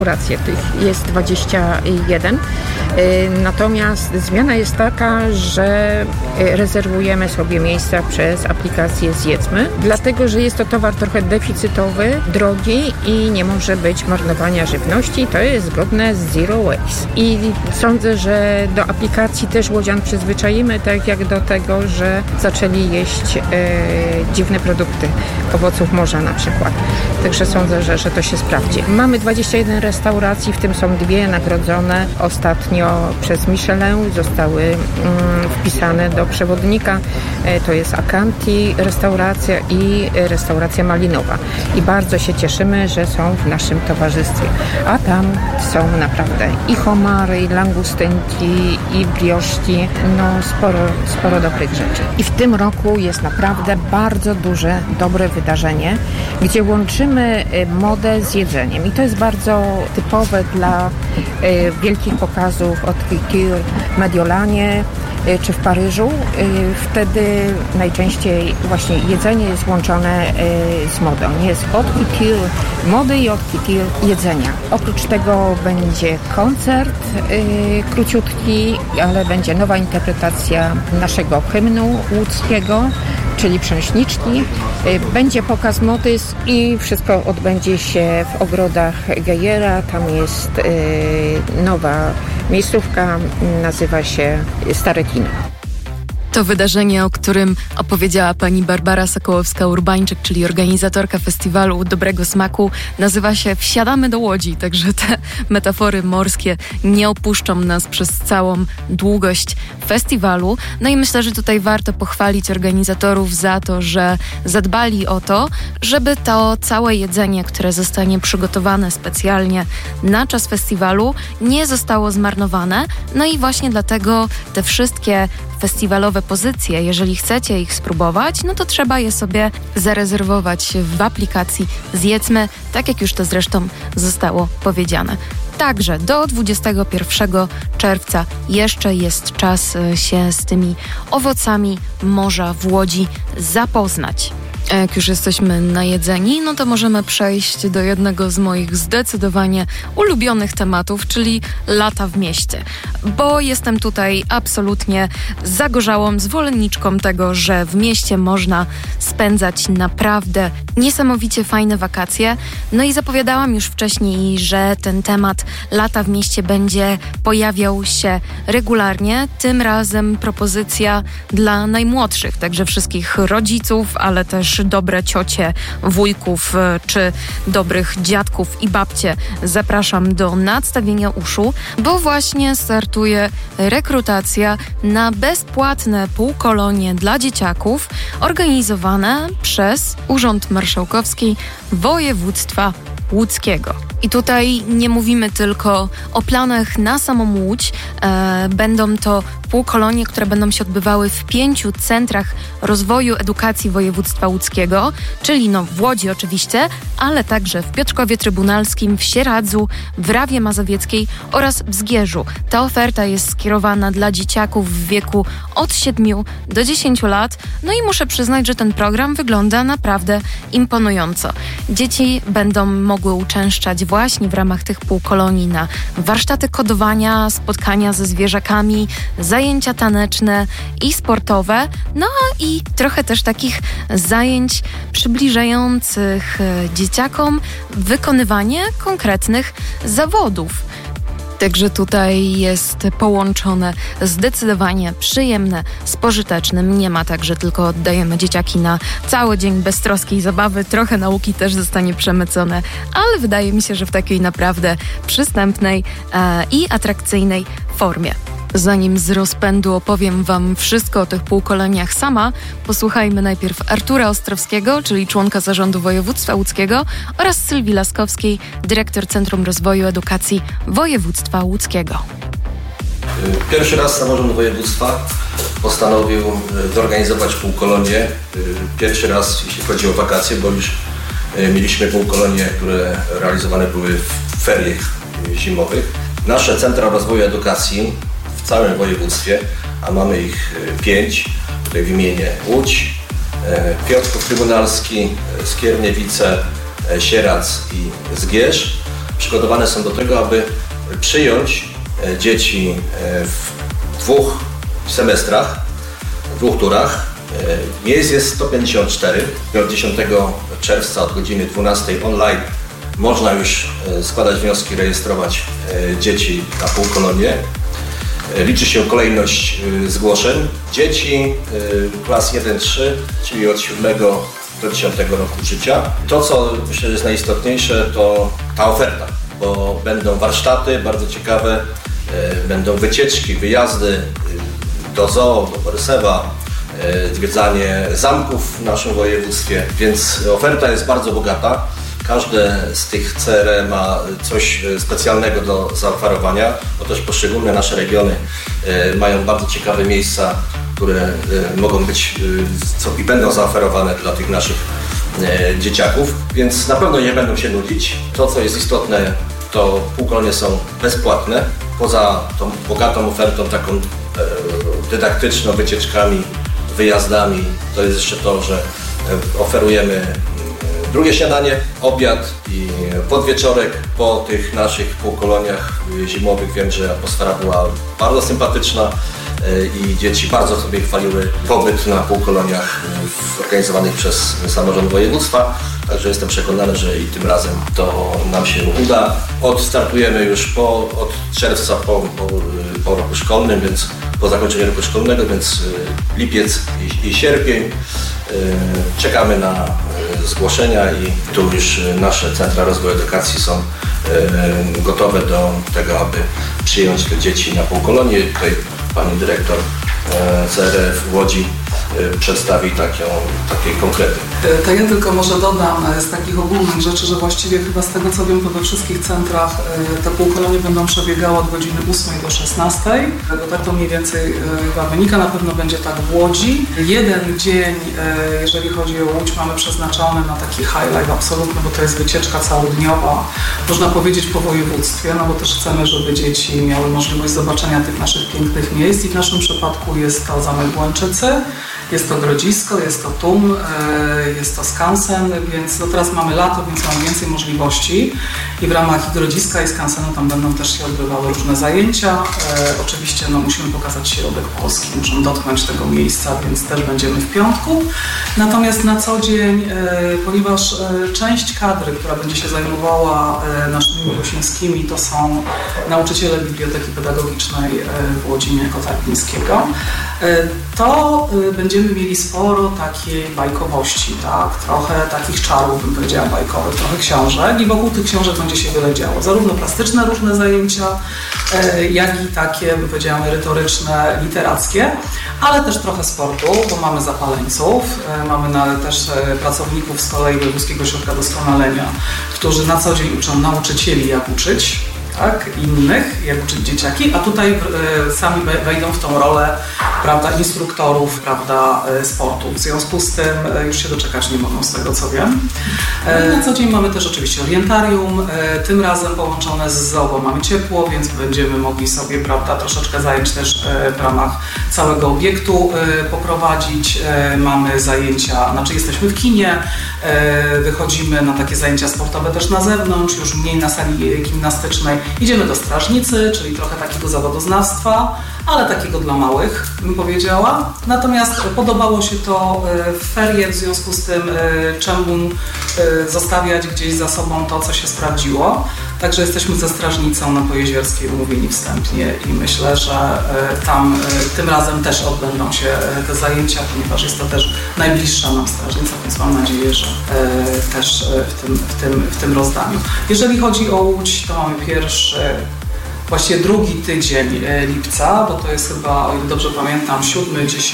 Tych jest 21, natomiast zmiana jest taka, że rezerwujemy sobie miejsca przez aplikację Zjedzmy, dlatego że jest to towar trochę deficytowy, drogi i nie może być marnowania żywności. To jest zgodne z Zero Waste. I sądzę, że do aplikacji też łodzian przyzwyczaimy, tak jak do tego, że zaczęli jeść dziwne produkty, owoców morza na przykład. Także sądzę, że to się sprawdzi. Mamy 21 restauracji, w tym są 2 nagrodzone ostatnio przez Michelin, zostały wpisane do przewodnika. To jest Acanti restauracja i restauracja Malinowa. I bardzo się cieszymy, że są w naszym towarzystwie. A tam są naprawdę i homary, i langustynki, i brioszki, sporo dobrych rzeczy. I w tym roku jest naprawdę bardzo duże, dobre wydarzenie, gdzie łączymy modę z jedzeniem. I to jest bardzo typowe dla wielkich pokazów od Couture w Mediolanie czy w Paryżu. Wtedy najczęściej właśnie jedzenie jest łączone z modą. Jest haute couture mody i haute couture jedzenia. Oprócz tego będzie koncert króciutki, ale będzie nowa interpretacja naszego hymnu łódzkiego, czyli Przęśniczki. Będzie pokaz mody i wszystko odbędzie się w ogrodach Gejera. Tam jest nowa miejscówka, nazywa się Stare Kino. To wydarzenie, o którym opowiedziała pani Barbara Sokołowska-Urbańczyk, czyli organizatorka festiwalu Dobrego Smaku, nazywa się Wsiadamy do Łodzi, także te metafory morskie nie opuszczą nas przez całą długość festiwalu. No i myślę, że tutaj warto pochwalić organizatorów za to, że zadbali o to, żeby to całe jedzenie, które zostanie przygotowane specjalnie na czas festiwalu, nie zostało zmarnowane. No i właśnie dlatego te wszystkie festiwalowe pozycje, jeżeli chcecie ich spróbować, no to trzeba je sobie zarezerwować w aplikacji Zjedzmy, tak jak już to zresztą zostało powiedziane. Także do 21 czerwca jeszcze jest czas się z tymi owocami morza w Łodzi zapoznać. A jak już jesteśmy najedzeni, no to możemy przejść do jednego z moich zdecydowanie ulubionych tematów, czyli lata w mieście. Bo jestem tutaj absolutnie zagorzałą zwolenniczką tego, że w mieście można spędzać naprawdę niesamowicie fajne wakacje. No i zapowiadałam już wcześniej, że ten temat lata w mieście będzie pojawiał się regularnie. Tym razem propozycja dla najmłodszych, także wszystkich rodziców, ale też dobre ciocie, wujków czy dobrych dziadków i babcie zapraszam do nadstawienia uszu, bo właśnie startuje rekrutacja na bezpłatne półkolonie dla dzieciaków organizowane przez Urząd Marszałkowski Województwa Łódzkiego. I tutaj nie mówimy tylko o planach na samą Łódź. Będą to półkolonie, które będą się odbywały w 5 centrach rozwoju edukacji województwa łódzkiego, czyli w Łodzi oczywiście, ale także w Piotrkowie Trybunalskim, w Sieradzu, w Rawie Mazowieckiej oraz w Zgierzu. Ta oferta jest skierowana dla dzieciaków w wieku od 7 do 10 lat. No i muszę przyznać, że ten program wygląda naprawdę imponująco. Dzieci będą mogły uczęszczać właśnie w ramach tych półkolonii na warsztaty kodowania, spotkania ze zwierzakami, zajęcia taneczne i sportowe, no i trochę też takich zajęć przybliżających dzieciakom wykonywanie konkretnych zawodów. Także tutaj jest połączone zdecydowanie przyjemne z pożytecznym. Nie ma tak, że tylko oddajemy dzieciaki na cały dzień beztroskiej zabawy. Trochę nauki też zostanie przemycone, ale wydaje mi się, że w takiej naprawdę przystępnej i atrakcyjnej formie. Zanim z rozpędu opowiem Wam wszystko o tych półkoloniach sama, posłuchajmy najpierw Artura Ostrowskiego, czyli członka Zarządu Województwa Łódzkiego, oraz Sylwii Laskowskiej, dyrektor Centrum Rozwoju Edukacji Województwa Łódzkiego. Pierwszy raz samorząd województwa postanowił zorganizować półkolonie. Pierwszy raz, jeśli chodzi o wakacje, bo już mieliśmy półkolonie, które realizowane były w feriach zimowych. Nasze Centra Rozwoju Edukacji w całym województwie, a mamy ich 5, tutaj wymienię Łódź, Piotrków Trybunalski, Skierniewice, Sieradz i Zgierz, przygotowane są do tego, aby przyjąć dzieci w 2 semestrach, w 2 turach. Miejsc jest 154. Od 10 czerwca od godziny 12 online można już składać wnioski, rejestrować dzieci na półkolonie. Liczy się kolejność zgłoszeń. Dzieci klas 1-3, czyli od 7 do 10 roku życia. To, co myślę, że jest najistotniejsze, to ta oferta, bo będą warsztaty bardzo ciekawe, będą wycieczki, wyjazdy do zoo, do Borysewa, zwiedzanie zamków w naszym województwie, więc oferta jest bardzo bogata. Każde z tych CRE ma coś specjalnego do zaoferowania, bo też poszczególne nasze regiony mają bardzo ciekawe miejsca, które mogą być i będą zaoferowane dla tych naszych dzieciaków, więc na pewno nie będą się nudzić. To, co jest istotne, to półkolonie są bezpłatne. Poza tą bogatą ofertą taką dydaktyczną, wycieczkami, wyjazdami, to jest jeszcze to, że oferujemy drugie śniadanie, obiad i podwieczorek. Po tych naszych półkoloniach zimowych wiem, że atmosfera była bardzo sympatyczna i dzieci bardzo sobie chwaliły pobyt na półkoloniach organizowanych przez samorząd województwa. Także jestem przekonany, że i tym razem to nam się uda. Odstartujemy już od czerwca po roku szkolnym, więc po zakończeniu roku szkolnego, więc lipiec i sierpień. Czekamy na zgłoszenia i tu już nasze Centra Rozwoju Edukacji są gotowe do tego, aby przyjąć te dzieci na półkolonie. Tutaj pani dyrektor CRF w Łodzi przedstawi takie konkrety. To ja tylko może dodam z takich ogólnych rzeczy, że właściwie chyba z tego co wiem, to we wszystkich centrach te półkolonie będą przebiegały od godziny 8 do 16. Bo tak to mniej więcej chyba wynika, na pewno będzie tak w Łodzi. Jeden dzień, jeżeli chodzi o Łódź, mamy przeznaczony na taki highlight absolutny, bo to jest wycieczka całodniowa, można powiedzieć po województwie, no bo też chcemy, żeby dzieci miały możliwość zobaczenia tych naszych pięknych miejsc i w naszym przypadku jest to Zamek Błańczycy, jest to Grodzisko, jest to Tum, jest to skansen, więc no teraz mamy lato, więc mamy więcej możliwości i w ramach i Grodziska i skansenu tam będą też się odbywały różne zajęcia. Oczywiście no, musimy pokazać środek Polski, muszą dotknąć tego miejsca, więc też będziemy w piątku. Natomiast na co dzień, ponieważ część kadry, która będzie się zajmowała naszymi miłosińskimi, to są nauczyciele Biblioteki Pedagogicznej w Łodzi Kotarbińskiego, to będziemy mieli sporo takiej bajkowości, tak? Trochę takich czarów, bym powiedziała, bajkowych, trochę książek i wokół tych książek będzie się wiele działo. Zarówno plastyczne różne zajęcia, jak i takie, bym powiedziała, merytoryczne, literackie, ale też trochę sportu, bo mamy zapaleńców, mamy też pracowników z kolei Wojewódzkiego Ośrodka Doskonalenia, którzy na co dzień uczą nauczycieli, jak uczyć, tak, innych, jak uczyć dzieciaki, a tutaj sami wejdą w tą rolę, prawda, instruktorów, prawda, sportu. W związku z tym już się doczekać nie mogą, z tego co wiem. Na co dzień mamy też oczywiście orientarium, tym razem połączone z zoo, bo mamy ciepło, więc będziemy mogli sobie, prawda, troszeczkę zajęć też w ramach całego obiektu poprowadzić. Mamy zajęcia, znaczy jesteśmy w kinie, wychodzimy na takie zajęcia sportowe też na zewnątrz, już mniej na sali gimnastycznej. Idziemy do strażnicy, czyli trochę takiego zawodoznawstwa, ale takiego dla małych, bym powiedziała. Natomiast podobało się to w ferie, w związku z tym czemu zostawiać gdzieś za sobą to, co się sprawdziło. Także jesteśmy ze strażnicą na Pojezierskiej umówieni wstępnie i myślę, że tam tym razem też odbędą się te zajęcia, ponieważ jest to też najbliższa nam strażnica, więc mam nadzieję, że też w tym rozdaniu. Jeżeli chodzi o Łódź, to mamy właściwie drugi tydzień lipca, bo to jest chyba, o ile dobrze pamiętam, 7-10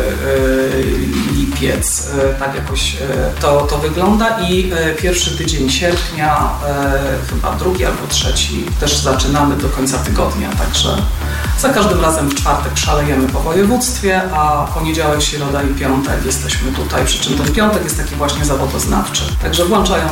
lipiec, tak jakoś to wygląda i pierwszy tydzień sierpnia, chyba drugi albo trzeci, też zaczynamy do końca tygodnia, także za każdym razem w czwartek szalejemy po województwie, a poniedziałek, środa i piątek jesteśmy tutaj, przy czym ten piątek jest taki właśnie zawodoznawczy. Także włączają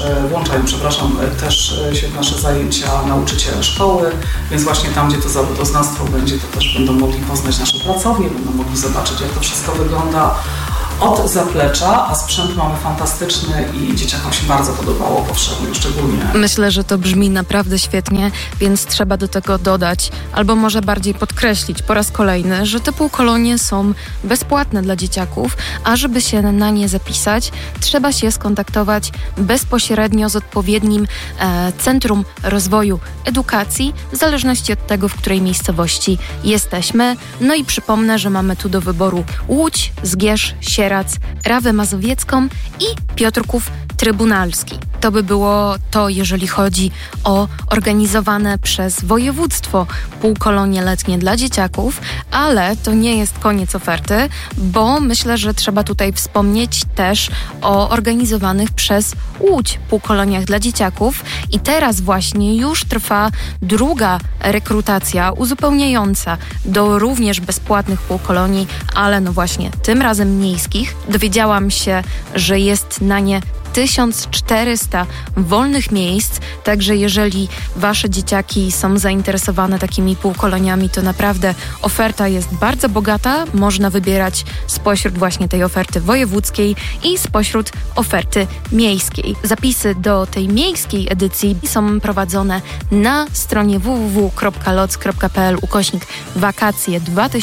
też się w nasze zajęcia nauczyciele szkoły, więc właśnie tam, gdzie to zawodoznawstwo będzie, to też będą mogli poznać nasze pracownie, będą mogli zobaczyć, jak to wszystko wygląda. od zaplecza, a sprzęt mamy fantastyczny i dzieciakom się bardzo podobało, powszechnie szczególnie. Myślę, że to brzmi naprawdę świetnie, więc trzeba do tego dodać, albo może bardziej podkreślić po raz kolejny, że te półkolonie są bezpłatne dla dzieciaków, a żeby się na nie zapisać, trzeba się skontaktować bezpośrednio z odpowiednim Centrum Rozwoju Edukacji, w zależności od tego, w której miejscowości jesteśmy. No i przypomnę, że mamy tu do wyboru Łódź, Zgierz, Sierac, Rawę Mazowiecką i Piotrków Trybunalski. To by było to, jeżeli chodzi o organizowane przez województwo półkolonie letnie dla dzieciaków, ale to nie jest koniec oferty, bo myślę, że trzeba tutaj wspomnieć też o organizowanych przez Łódź półkoloniach dla dzieciaków i teraz właśnie już trwa druga rekrutacja uzupełniająca do również bezpłatnych półkolonii, ale no właśnie tym razem miejskich. Dowiedziałam się, że jest na nie 1400 wolnych miejsc, także jeżeli wasze dzieciaki są zainteresowane takimi półkoloniami, to naprawdę oferta jest bardzo bogata. Można wybierać spośród właśnie tej oferty wojewódzkiej i spośród oferty miejskiej. Zapisy do tej miejskiej edycji są prowadzone na stronie www.loc.pl/wakacje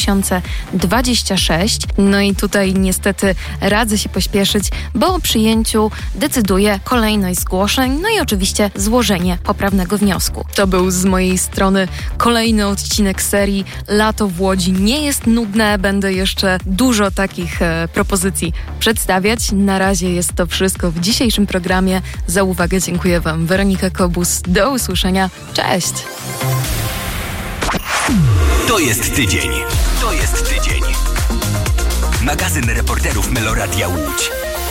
2026. No i tutaj niestety radzę się pośpieszyć, bo o przyjęciu decyduje kolejność zgłoszeń, no i oczywiście złożenie poprawnego wniosku. To był z mojej strony kolejny odcinek serii Lato w Łodzi nie jest nudne. Będę jeszcze dużo takich propozycji przedstawiać. Na razie jest to wszystko w dzisiejszym programie. Za uwagę dziękuję Wam. Weronika Kobus. Do usłyszenia. Cześć! To jest tydzień. To jest tydzień. Magazyn reporterów Meloradia Łódź.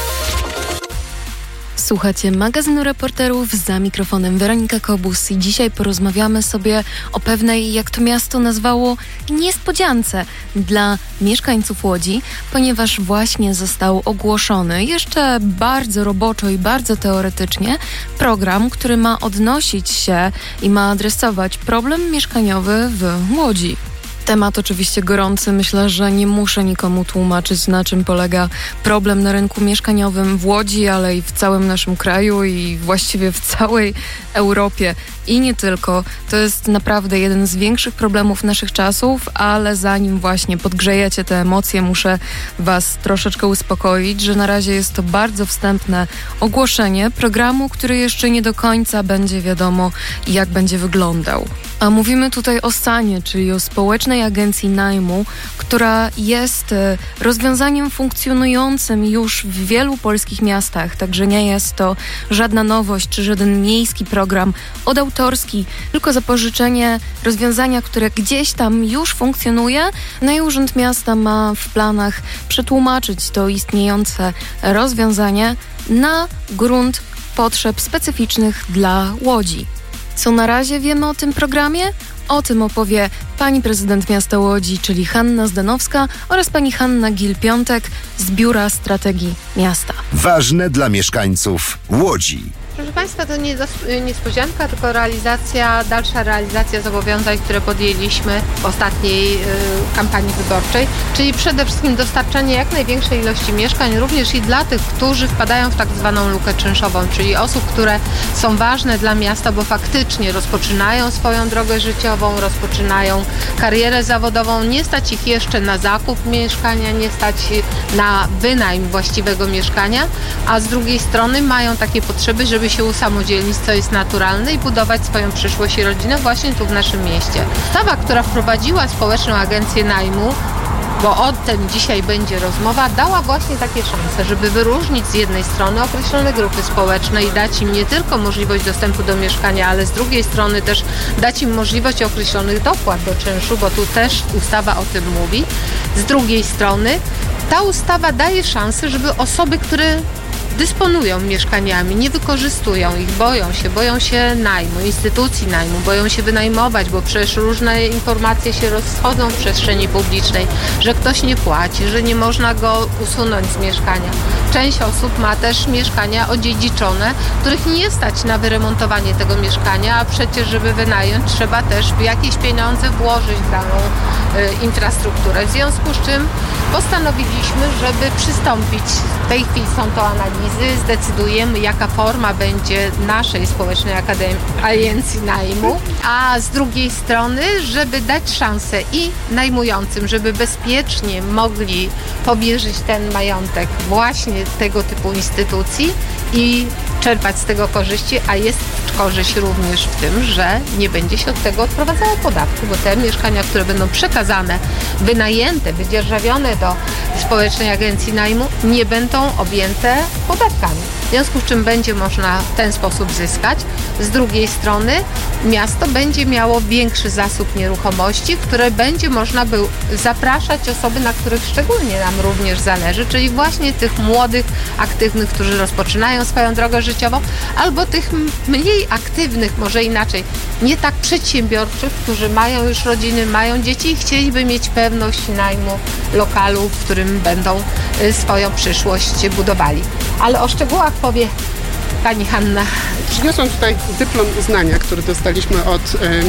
Słuchacie magazynu reporterów, za mikrofonem Weronika Kobus i dzisiaj porozmawiamy sobie o pewnej, jak to miasto nazwało, niespodziance dla mieszkańców Łodzi, ponieważ właśnie został ogłoszony jeszcze bardzo roboczo i bardzo teoretycznie program, który ma odnosić się i ma adresować problem mieszkaniowy w Łodzi. Temat oczywiście gorący. Myślę, że nie muszę nikomu tłumaczyć, na czym polega problem na rynku mieszkaniowym w Łodzi, ale i w całym naszym kraju i właściwie w całej Europie. I nie tylko. To jest naprawdę jeden z większych problemów naszych czasów, ale zanim właśnie podgrzejecie te emocje, muszę Was troszeczkę uspokoić, że na razie jest to bardzo wstępne ogłoszenie programu, który jeszcze nie do końca będzie wiadomo, jak będzie wyglądał. A mówimy tutaj o SAN-ie, czyli o Społecznej Agencji Najmu, która jest rozwiązaniem funkcjonującym już w wielu polskich miastach, także nie jest to żadna nowość czy żaden miejski program autorski, tylko zapożyczenie rozwiązania, które gdzieś tam już funkcjonuje. No i Urząd Miasta ma w planach przetłumaczyć to istniejące rozwiązanie na grunt potrzeb specyficznych dla Łodzi. Co na razie wiemy o tym programie? O tym opowie pani prezydent miasta Łodzi, czyli Hanna Zdanowska, oraz pani Hanna Gil-Piątek z Biura Strategii Miasta. Ważne dla mieszkańców Łodzi. Proszę Państwa, to nie niespodzianka, tylko dalsza realizacja zobowiązań, które podjęliśmy w ostatniej kampanii wyborczej, czyli przede wszystkim dostarczanie jak największej ilości mieszkań, również i dla tych, którzy wpadają w tak zwaną lukę czynszową, czyli osób, które są ważne dla miasta, bo faktycznie rozpoczynają swoją drogę życiową, rozpoczynają karierę zawodową, nie stać ich jeszcze na zakup mieszkania, nie stać na wynajm właściwego mieszkania, a z drugiej strony mają takie potrzeby, żeby się usamodzielnić, co jest naturalne, i budować swoją przyszłość i rodzinę właśnie tu w naszym mieście. Ustawa, która wprowadziła Społeczną Agencję Najmu, bo o tym dzisiaj będzie rozmowa, dała właśnie takie szanse, żeby wyróżnić z jednej strony określone grupy społeczne i dać im nie tylko możliwość dostępu do mieszkania, ale z drugiej strony też dać im możliwość określonych dopłat do czynszu, bo tu też ustawa o tym mówi. Z drugiej strony ta ustawa daje szansę, żeby osoby, które dysponują mieszkaniami, nie wykorzystują ich, boją się najmu, instytucji najmu, boją się wynajmować, bo przecież różne informacje się rozchodzą w przestrzeni publicznej, że ktoś nie płaci, że nie można go usunąć z mieszkania. Część osób ma też mieszkania odziedziczone, których nie stać na wyremontowanie tego mieszkania, a przecież żeby wynająć trzeba też jakieś pieniądze włożyć w daną infrastrukturę. W związku z czym postanowiliśmy, żeby przystąpić, w tej chwili są to analizy, zdecydujemy jaka forma będzie naszej Społecznej Agencji Najmu, a z drugiej strony, żeby dać szansę i najmującym, żeby bezpiecznie mogli powierzyć ten majątek właśnie tego typu instytucji i czerpać z tego korzyści, a jest korzyść również w tym, że nie będzie się od tego odprowadzało podatku, bo te mieszkania, które będą przekazane, wynajęte, wydzierżawione do Społecznej Agencji Najmu, nie będą objęte podatkami. W związku z czym będzie można w ten sposób zyskać. Z drugiej strony miasto będzie miało większy zasób nieruchomości, w które będzie można było zapraszać osoby, na których szczególnie nam również zależy, czyli właśnie tych młodych, aktywnych, którzy rozpoczynają swoją drogę życiową, albo tych mniej aktywnych, może inaczej, nie tak przedsiębiorczych, którzy mają już rodziny, mają dzieci i chcieliby mieć pewność najmu lokalu, w którym będą swoją przyszłość budowali. Ale o szczegółach powie pani Hanna. Przyniosłam tutaj dyplom uznania, który dostaliśmy od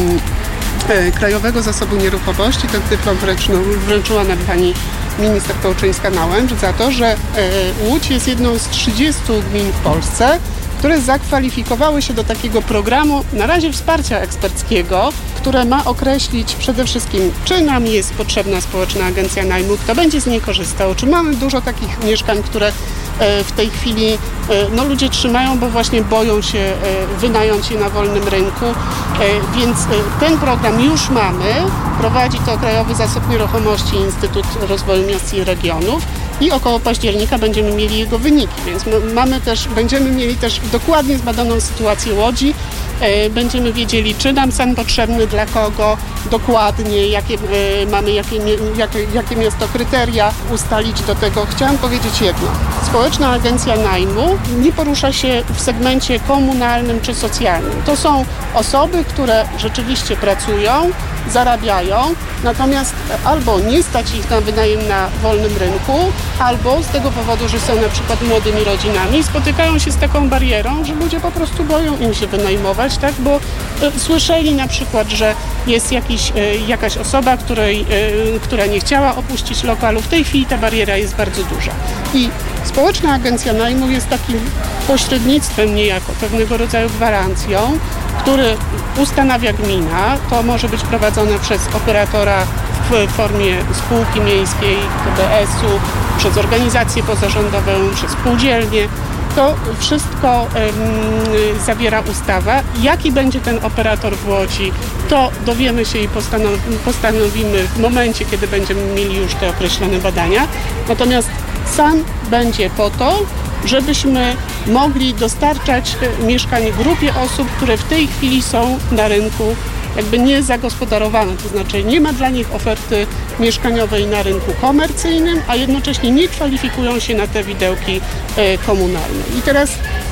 Krajowego Zasobu Nieruchomości. Ten dyplom wręczyła nam pani minister Kołczyńska-Nałęcz za to, że Łódź jest jedną z 30 gmin w Polsce, które zakwalifikowały się do takiego programu, na razie wsparcia eksperckiego, które ma określić przede wszystkim, czy nam jest potrzebna Społeczna Agencja Najmu, kto będzie z niej korzystał, czy mamy dużo takich mieszkań, które w tej chwili ludzie trzymają, bo właśnie boją się wynająć je na wolnym rynku, więc ten program już mamy, prowadzi to Krajowy Zasób Nieruchomości i Instytut Rozwoju Miast i Regionów i około października będziemy mieli jego wyniki, więc będziemy mieli też dokładnie zbadaną sytuację Łodzi, będziemy wiedzieli, czy nam SAN potrzebny, dla kogo, dokładnie, jakie miasto kryteria ustalić do tego. Chciałam powiedzieć jedno. Społeczna Agencja Najmu nie porusza się w segmencie komunalnym czy socjalnym. To są osoby, które rzeczywiście pracują, zarabiają, natomiast albo nie stać ich na wynajem na wolnym rynku, albo z tego powodu, że są na przykład młodymi rodzinami, spotykają się z taką barierą, że ludzie po prostu boją im się wynajmować, tak? Bo słyszeli na przykład, że jest jakaś osoba, która nie chciała opuścić lokalu. W tej chwili ta bariera jest bardzo duża. I Społeczna Agencja Najmu jest takim pośrednictwem niejako, pewnego rodzaju gwarancją, który ustanawia gmina. To może być prowadzone przez operatora w formie spółki miejskiej, TBS-u, przez organizację pozarządową, przez spółdzielnię. To wszystko zawiera ustawa. Jaki będzie ten operator w Łodzi, to dowiemy się i postanowimy w momencie, kiedy będziemy mieli już te określone badania. Natomiast SAN będzie po to, żebyśmy mogli dostarczać mieszkań grupie osób, które w tej chwili są na rynku jakby niezagospodarowane, to znaczy nie ma dla nich oferty mieszkaniowej na rynku komercyjnym, a jednocześnie nie kwalifikują się na te widełki komunalne. I teraz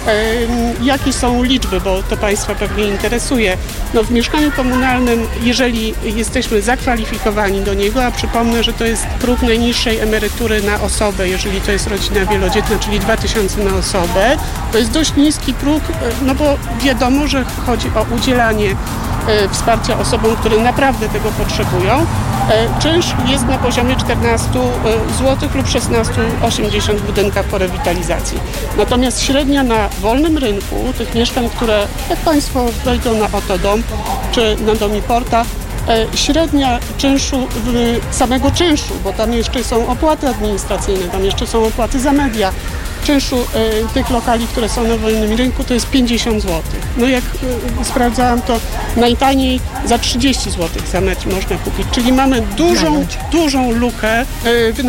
jakie są liczby, bo to Państwa pewnie interesuje. W mieszkaniu komunalnym, jeżeli jesteśmy zakwalifikowani do niego, a przypomnę, że to jest próg najniższej emerytury na osobę, jeżeli to jest rodzina wielodzietna, czyli 2000 na osobę, to jest dość niski próg, bo wiadomo, że chodzi o udzielanie wsparcia osobom, które naprawdę tego potrzebują. Czynsz jest na poziomie 14 zł lub 16,80 w budynkach po rewitalizacji. Natomiast średnia na wolnym rynku tych mieszkań, które jak Państwo wejdą na Otodom czy na Domiporta, średnia czynszu, samego czynszu, bo tam jeszcze są opłaty administracyjne, tam jeszcze są opłaty za media, czynszu tych lokali, które są na wolnym rynku, to jest 50 zł. Jak sprawdzałam, to najtaniej za 30 zł za metr można kupić, czyli mamy dużą lukę,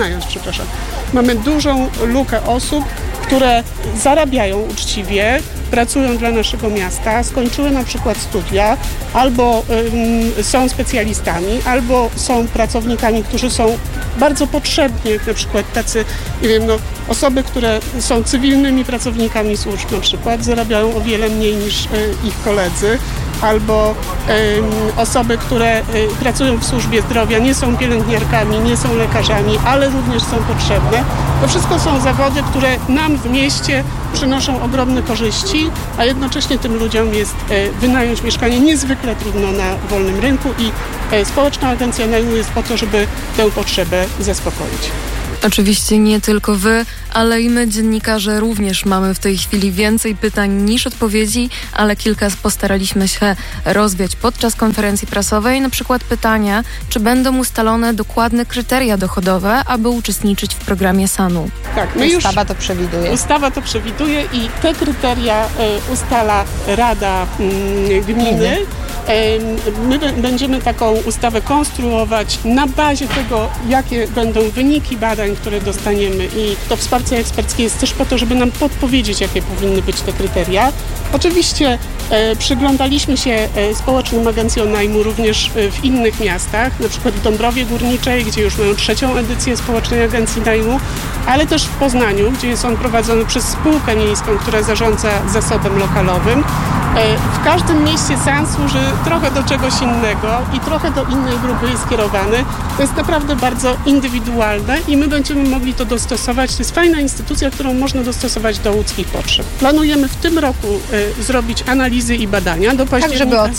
mamy dużą lukę osób, które zarabiają uczciwie, pracują dla naszego miasta, skończyły na przykład studia, albo są specjalistami, albo są pracownikami, którzy są bardzo potrzebni, jak na przykład tacy, nie wiem, osoby, które są cywilnymi pracownikami służb na przykład, zarabiają o wiele mniej niż ich koledzy, albo osoby, które pracują w służbie zdrowia, nie są pielęgniarkami, nie są lekarzami, ale również są potrzebne. To wszystko są zawody, które nam w mieście przynoszą ogromne korzyści, a jednocześnie tym ludziom jest wynająć mieszkanie niezwykle trudno na wolnym rynku i Społeczna Agencja Najmu jest po to, żeby tę potrzebę zaspokoić. Oczywiście nie tylko wy, ale i my, dziennikarze, również mamy w tej chwili więcej pytań niż odpowiedzi, ale kilka postaraliśmy się rozwiać podczas konferencji prasowej. Na przykład pytania, czy będą ustalone dokładne kryteria dochodowe, aby uczestniczyć w programie SAN-u. Tak, Ustawa to przewiduje. Ustawa to przewiduje i te kryteria ustala Rada Gminy. My będziemy taką ustawę konstruować na bazie tego, jakie będą wyniki badań, które dostaniemy, i to wsparcie eksperckie jest też po to, żeby nam podpowiedzieć, jakie powinny być te kryteria. Oczywiście przyglądaliśmy się społecznym agencjom najmu również w innych miastach, na przykład w Dąbrowie Górniczej, gdzie już mają 3. edycję społecznej agencji najmu, ale też w Poznaniu, gdzie jest on prowadzony przez spółkę miejską, która zarządza zasobem lokalowym. W każdym mieście SAN służy trochę do czegoś innego i trochę do innej grupy jest skierowany. To jest naprawdę bardzo indywidualne i my będziemy mogli to dostosować. To jest fajna instytucja, którą można dostosować do łódzkich potrzeb. Planujemy w tym roku zrobić analizy i badania do października.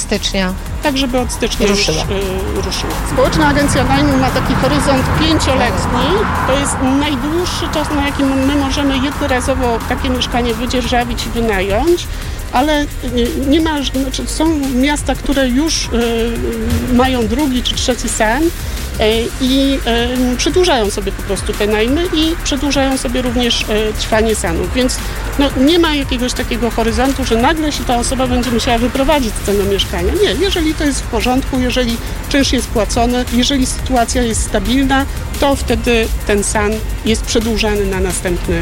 Tak, żeby od stycznia ruszyła. Społeczna Agencja Najmu ma taki horyzont 5-letni. To jest najdłuższy czas, na jaki my możemy jednorazowo takie mieszkanie wydzierżawić i wynająć. Ale nie ma, są miasta, które już mają 2. czy 3. SAN i przedłużają sobie po prostu te najmy i przedłużają sobie również trwanie SAN-ów. Więc nie ma jakiegoś takiego horyzontu, że nagle się ta osoba będzie musiała wyprowadzić z tego mieszkania. Nie, jeżeli to jest w porządku, jeżeli czynsz jest płacony, jeżeli sytuacja jest stabilna, to wtedy ten SAN jest przedłużany na następny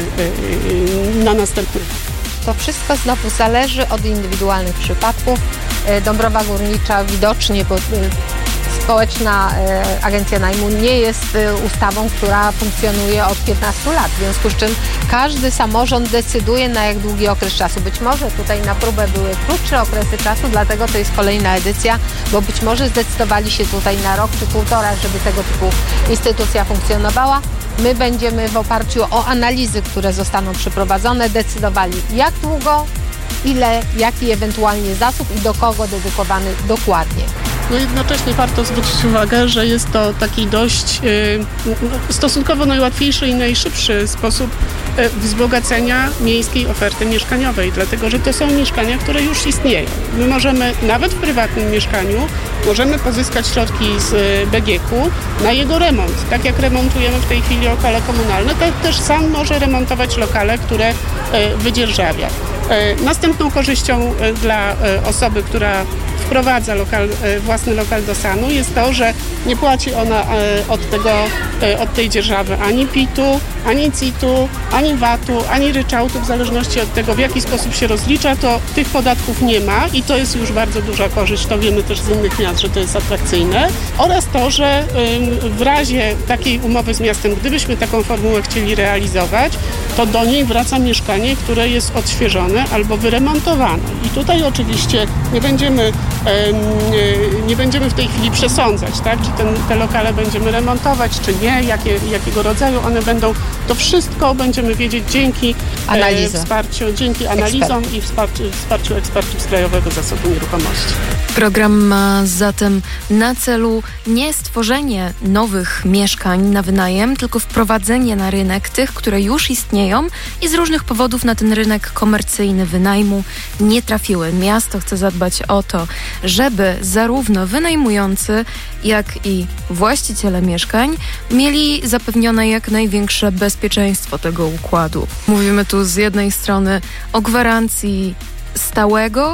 To wszystko znowu zależy od indywidualnych przypadków. Dąbrowa Górnicza widocznie, bo Społeczna Agencja Najmu nie jest ustawą, która funkcjonuje od 15 lat, w związku z czym każdy samorząd decyduje, na jak długi okres czasu. Być może tutaj na próbę były krótsze okresy czasu, dlatego to jest kolejna edycja, bo być może zdecydowali się tutaj na rok czy 1,5, żeby tego typu instytucja funkcjonowała. My będziemy w oparciu o analizy, które zostaną przeprowadzone, decydowali, jak długo, ile, jaki ewentualnie zasób i do kogo dedykowany dokładnie. Jednocześnie warto zwrócić uwagę, że jest to taki dość stosunkowo najłatwiejszy i najszybszy sposób wzbogacenia miejskiej oferty mieszkaniowej, dlatego że to są mieszkania, które już istnieją. My możemy nawet w prywatnym mieszkaniu możemy pozyskać środki z BGK-u na jego remont. Tak jak remontujemy w tej chwili lokale komunalne, tak też SAN może remontować lokale, które wydzierżawia. Następną korzyścią dla osoby, która wprowadza własny lokal do SAN-u jest to, że nie płaci ona od tej dzierżawy ani PIT-u, ani CIT-u, ani VAT-u, ani ryczałtu, w zależności od tego, w jaki sposób się rozlicza, to tych podatków nie ma i to jest już bardzo duża korzyść, to wiemy też z innych miast, że to jest atrakcyjne. Oraz to, że w razie takiej umowy z miastem, gdybyśmy taką formułę chcieli realizować, to do niej wraca mieszkanie, które jest odświeżone albo wyremontowane. I tutaj oczywiście nie będziemy w tej chwili przesądzać, tak? Czy te lokale będziemy remontować, czy nie, jakiego rodzaju one będą. To wszystko będziemy wiedzieć dzięki analizom i wsparciu ekspertów z Krajowego Zasobu Nieruchomości. Program ma zatem na celu nie stworzenie nowych mieszkań na wynajem, tylko wprowadzenie na rynek tych, które już istnieją i z różnych powodów na ten rynek komercyjny wynajmu nie trafiły. Miasto chce zadbać o to, żeby zarówno wynajmujący, jak i właściciele mieszkań mieli zapewnione jak największe bezpieczeństwo tego układu. Mówimy tu z jednej strony o gwarancji stałego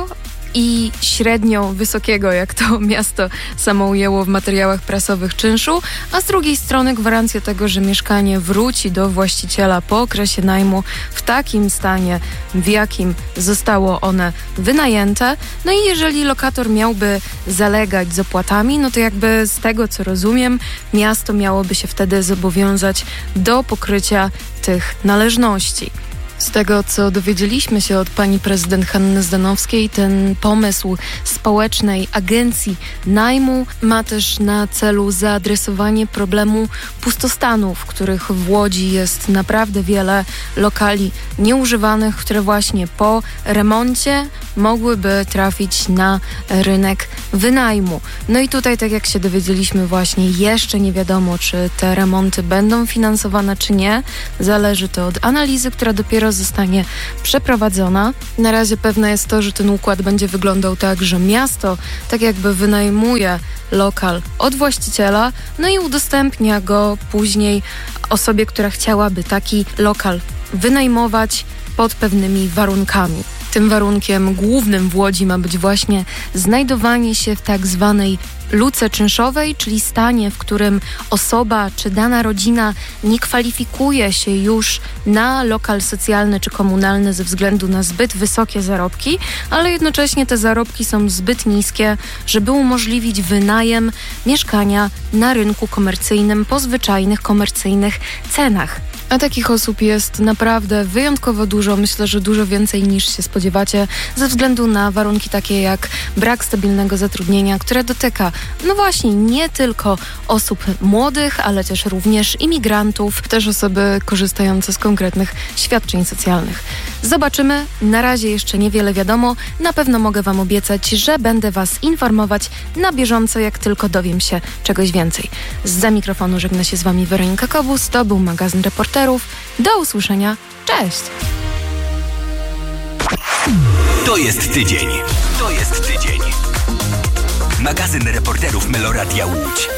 i średnio wysokiego, jak to miasto samo ujęło w materiałach prasowych, czynszu, a z drugiej strony gwarancję tego, że mieszkanie wróci do właściciela po okresie najmu w takim stanie, w jakim zostało one wynajęte. No i jeżeli lokator miałby zalegać z opłatami, no to jakby z tego, co rozumiem, miasto miałoby się wtedy zobowiązać do pokrycia tych należności. Z tego, co dowiedzieliśmy się od pani prezydent Hanny Zdanowskiej, ten pomysł społecznej agencji najmu ma też na celu zaadresowanie problemu pustostanów, których w Łodzi jest naprawdę wiele lokali nieużywanych, które właśnie po remoncie mogłyby trafić na rynek wynajmu. No i tutaj, tak jak się dowiedzieliśmy właśnie, jeszcze nie wiadomo, czy te remonty będą finansowane, czy nie. Zależy to od analizy, która dopiero zostanie przeprowadzona. Na razie pewne jest to, że ten układ będzie wyglądał tak, że miasto tak jakby wynajmuje lokal od właściciela, no i udostępnia go później osobie, która chciałaby taki lokal wynajmować pod pewnymi warunkami. Tym warunkiem głównym w Łodzi ma być właśnie znajdowanie się w tak zwanej luce czynszowej, czyli stanie, w którym osoba czy dana rodzina nie kwalifikuje się już na lokal socjalny czy komunalny ze względu na zbyt wysokie zarobki, ale jednocześnie te zarobki są zbyt niskie, żeby umożliwić wynajem mieszkania na rynku komercyjnym po zwyczajnych komercyjnych cenach. A takich osób jest naprawdę wyjątkowo dużo, myślę, że dużo więcej niż się spodziewacie, ze względu na warunki takie jak brak stabilnego zatrudnienia, które dotyka, no właśnie, nie tylko osób młodych, ale też również imigrantów, też osoby korzystające z konkretnych świadczeń socjalnych. Zobaczymy, na razie jeszcze niewiele wiadomo, na pewno mogę Wam obiecać, że będę Was informować na bieżąco, jak tylko dowiem się czegoś więcej. Zza mikrofonu żegna się z Wami Weronika Kobus, to był magazyn Reporterów. Do usłyszenia, cześć! To jest tydzień. To jest tydzień. Magazyn Reporterów Meloradia Łódź.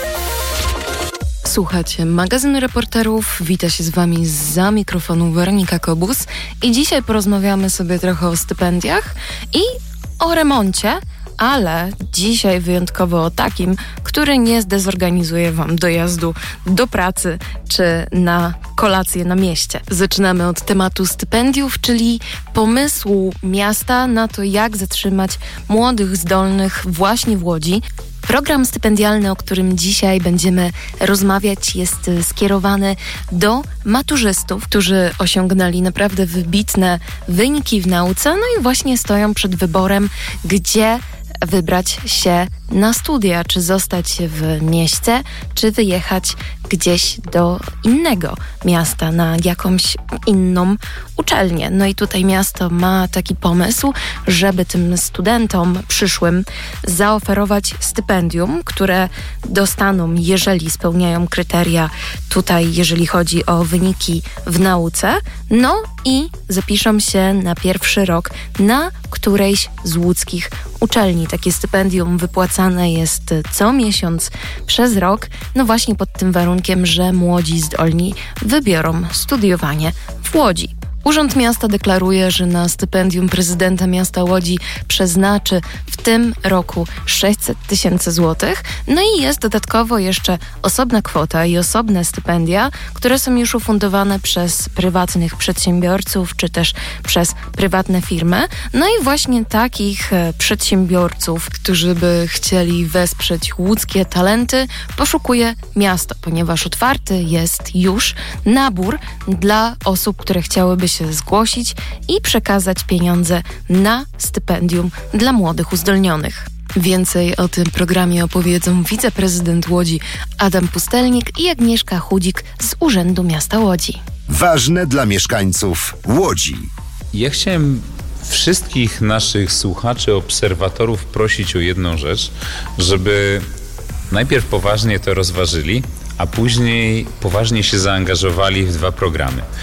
Słuchacie magazynu Reporterów, wita się z Wami zza mikrofonu Weronika Kobus i dzisiaj porozmawiamy sobie trochę o stypendiach i o remoncie, ale dzisiaj wyjątkowo o takim, który nie zdezorganizuje Wam dojazdu do pracy czy na kolację na mieście. Zaczynamy od tematu stypendiów, czyli pomysłu miasta na to, jak zatrzymać młodych, zdolnych właśnie w Łodzi. Program stypendialny, o którym dzisiaj będziemy rozmawiać, jest skierowany do maturzystów, którzy osiągnęli naprawdę wybitne wyniki w nauce, no i właśnie stoją przed wyborem, gdzie wybrać się na studia, czy zostać w mieście, czy wyjechać gdzieś do innego miasta, na jakąś inną uczelnię. No i tutaj miasto ma taki pomysł, żeby tym studentom przyszłym zaoferować stypendium, które dostaną, jeżeli spełniają kryteria tutaj, jeżeli chodzi o wyniki w nauce, no i zapiszą się na pierwszy rok na którejś z łódzkich uczelni. Takie stypendium wypłacane jest co miesiąc przez rok, no właśnie pod tym warunkiem, że młodzi zdolni wybiorą studiowanie w Łodzi. Urząd Miasta deklaruje, że na stypendium prezydenta miasta Łodzi przeznaczy w tym roku 600 000 złotych. No i jest dodatkowo jeszcze osobna kwota i osobne stypendia, które są już ufundowane przez prywatnych przedsiębiorców czy też przez prywatne firmy. No i właśnie takich przedsiębiorców, którzy by chcieli wesprzeć łódzkie talenty, poszukuje miasto, ponieważ otwarty jest już nabór dla osób, które chciałyby się zgłosić i przekazać pieniądze na stypendium dla młodych uzdolnionych. Więcej o tym programie opowiedzą wiceprezydent Łodzi Adam Pustelnik i Agnieszka Chudzik z Urzędu Miasta Łodzi. Ważne dla mieszkańców Łodzi. Ja chciałem wszystkich naszych słuchaczy, obserwatorów prosić o jedną rzecz, żeby najpierw poważnie to rozważyli, a później poważnie się zaangażowali w 2 programy.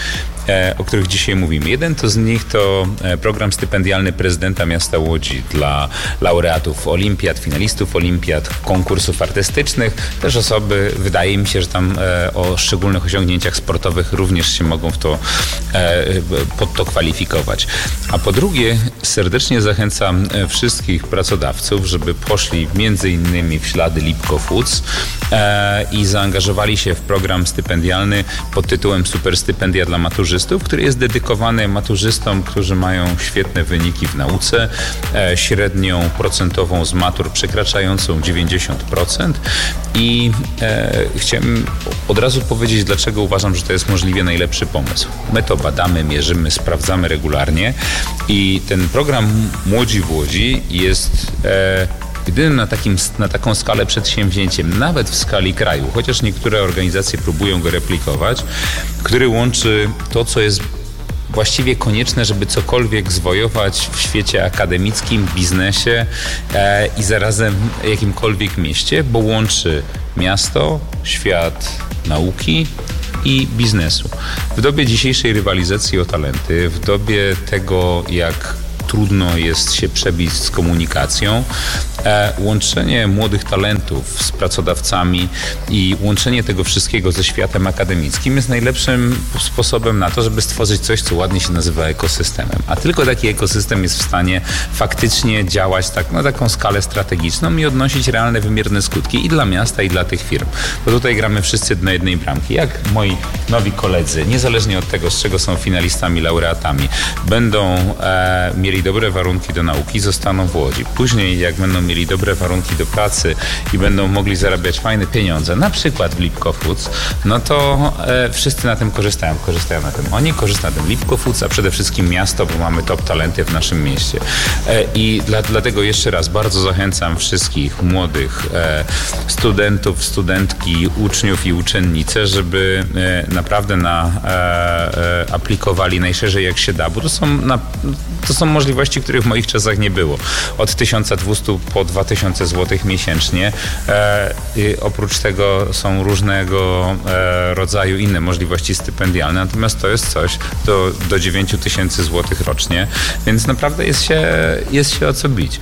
o których dzisiaj mówimy. Jeden z nich to program stypendialny prezydenta miasta Łodzi dla laureatów olimpiad, finalistów olimpiad, konkursów artystycznych. Też osoby, wydaje mi się, że tam o szczególnych osiągnięciach sportowych również się mogą pod to kwalifikować. A po drugie, serdecznie zachęcam wszystkich pracodawców, żeby poszli między innymi w ślady Lipco Foods i zaangażowali się w program stypendialny pod tytułem Super Stypendia dla maturzystów, który jest dedykowany maturzystom, którzy mają świetne wyniki w nauce, średnią procentową z matur przekraczającą 90%. I chciałem od razu powiedzieć, dlaczego uważam, że to jest możliwie najlepszy pomysł. My to badamy, mierzymy, sprawdzamy regularnie i ten program Młodzi w Łodzi jest jedynym na taką skalę przedsięwzięciem, nawet w skali kraju, chociaż niektóre organizacje próbują go replikować, który łączy to, co jest właściwie konieczne, żeby cokolwiek zwojować w świecie akademickim, biznesie i zarazem jakimkolwiek mieście, bo łączy miasto, świat nauki i biznesu. W dobie dzisiejszej rywalizacji o talenty, w dobie tego, jak trudno jest się przebić z komunikacją, łączenie młodych talentów z pracodawcami i łączenie tego wszystkiego ze światem akademickim jest najlepszym sposobem na to, żeby stworzyć coś, co ładnie się nazywa ekosystemem. A tylko taki ekosystem jest w stanie faktycznie działać na taką skalę strategiczną i odnosić realne, wymierne skutki i dla miasta, i dla tych firm. Bo tutaj gramy wszyscy do jednej bramki. Jak moi nowi koledzy, niezależnie od tego, z czego są finalistami, laureatami, będą mieli dobre warunki do nauki, zostaną w Łodzi. Później, jak będą mieli dobre warunki do pracy i będą mogli zarabiać fajne pieniądze, na przykład w Lipco Foods, no to wszyscy na tym korzystają. Korzystają na tym oni, korzysta na tym Lipco Foods, a przede wszystkim miasto, bo mamy top talenty w naszym mieście. I dlatego jeszcze raz bardzo zachęcam wszystkich młodych studentów, studentki, uczniów i uczennice, żeby naprawdę aplikowali najszerzej jak się da, bo to są możliwości, których w moich czasach nie było. Od 1200 po 2000 zł miesięcznie. Oprócz tego są różnego rodzaju inne możliwości stypendialne, natomiast to jest coś do 9000 zł rocznie, więc naprawdę jest się o co bić.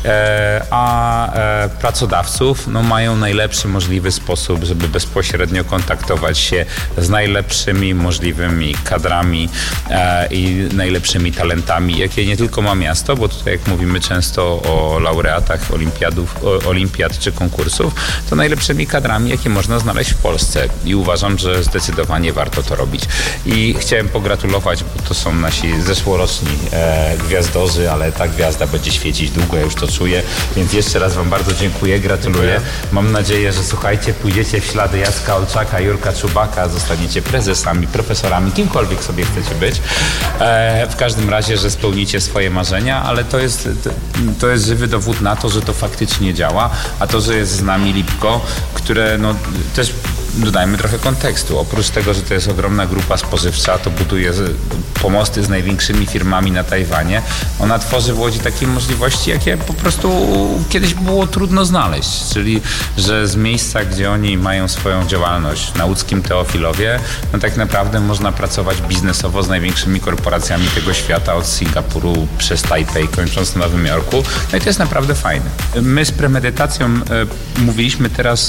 A pracodawców mają najlepszy możliwy sposób, żeby bezpośrednio kontaktować się z najlepszymi możliwymi kadrami i najlepszymi talentami, jakie nie tylko ma miasto, bo tutaj jak mówimy często o laureatach olimpiad czy konkursów, to najlepszymi kadrami, jakie można znaleźć w Polsce i uważam, że zdecydowanie warto to robić. I chciałem pogratulować, bo to są nasi zeszłoroczni gwiazdorzy, ale ta gwiazda będzie świecić długo, ja już to czuję, więc jeszcze raz Wam bardzo dziękuję, gratuluję. Mam nadzieję, że słuchajcie, pójdziecie w ślady Jacka Olczaka, Jurka Czubaka, zostaniecie prezesami, profesorami, kimkolwiek sobie chcecie być. W każdym razie, że spełnicie swoje marzenia, ale to jest żywy dowód na to, że to faktycznie działa, a to, że jest z nami Lipco, które też dodajmy trochę kontekstu. Oprócz tego, że to jest ogromna grupa spożywcza, to buduje pomosty z największymi firmami na Tajwanie. Ona tworzy w Łodzi takie możliwości, jakie po prostu kiedyś było trudno znaleźć. Czyli, że z miejsca, gdzie oni mają swoją działalność na łódzkim Teofilowie, tak naprawdę można pracować biznesowo z największymi korporacjami tego świata, od Singapuru przez Tajpej, kończąc w Nowym Jorku. No i to jest naprawdę fajne. My z premedytacją mówiliśmy teraz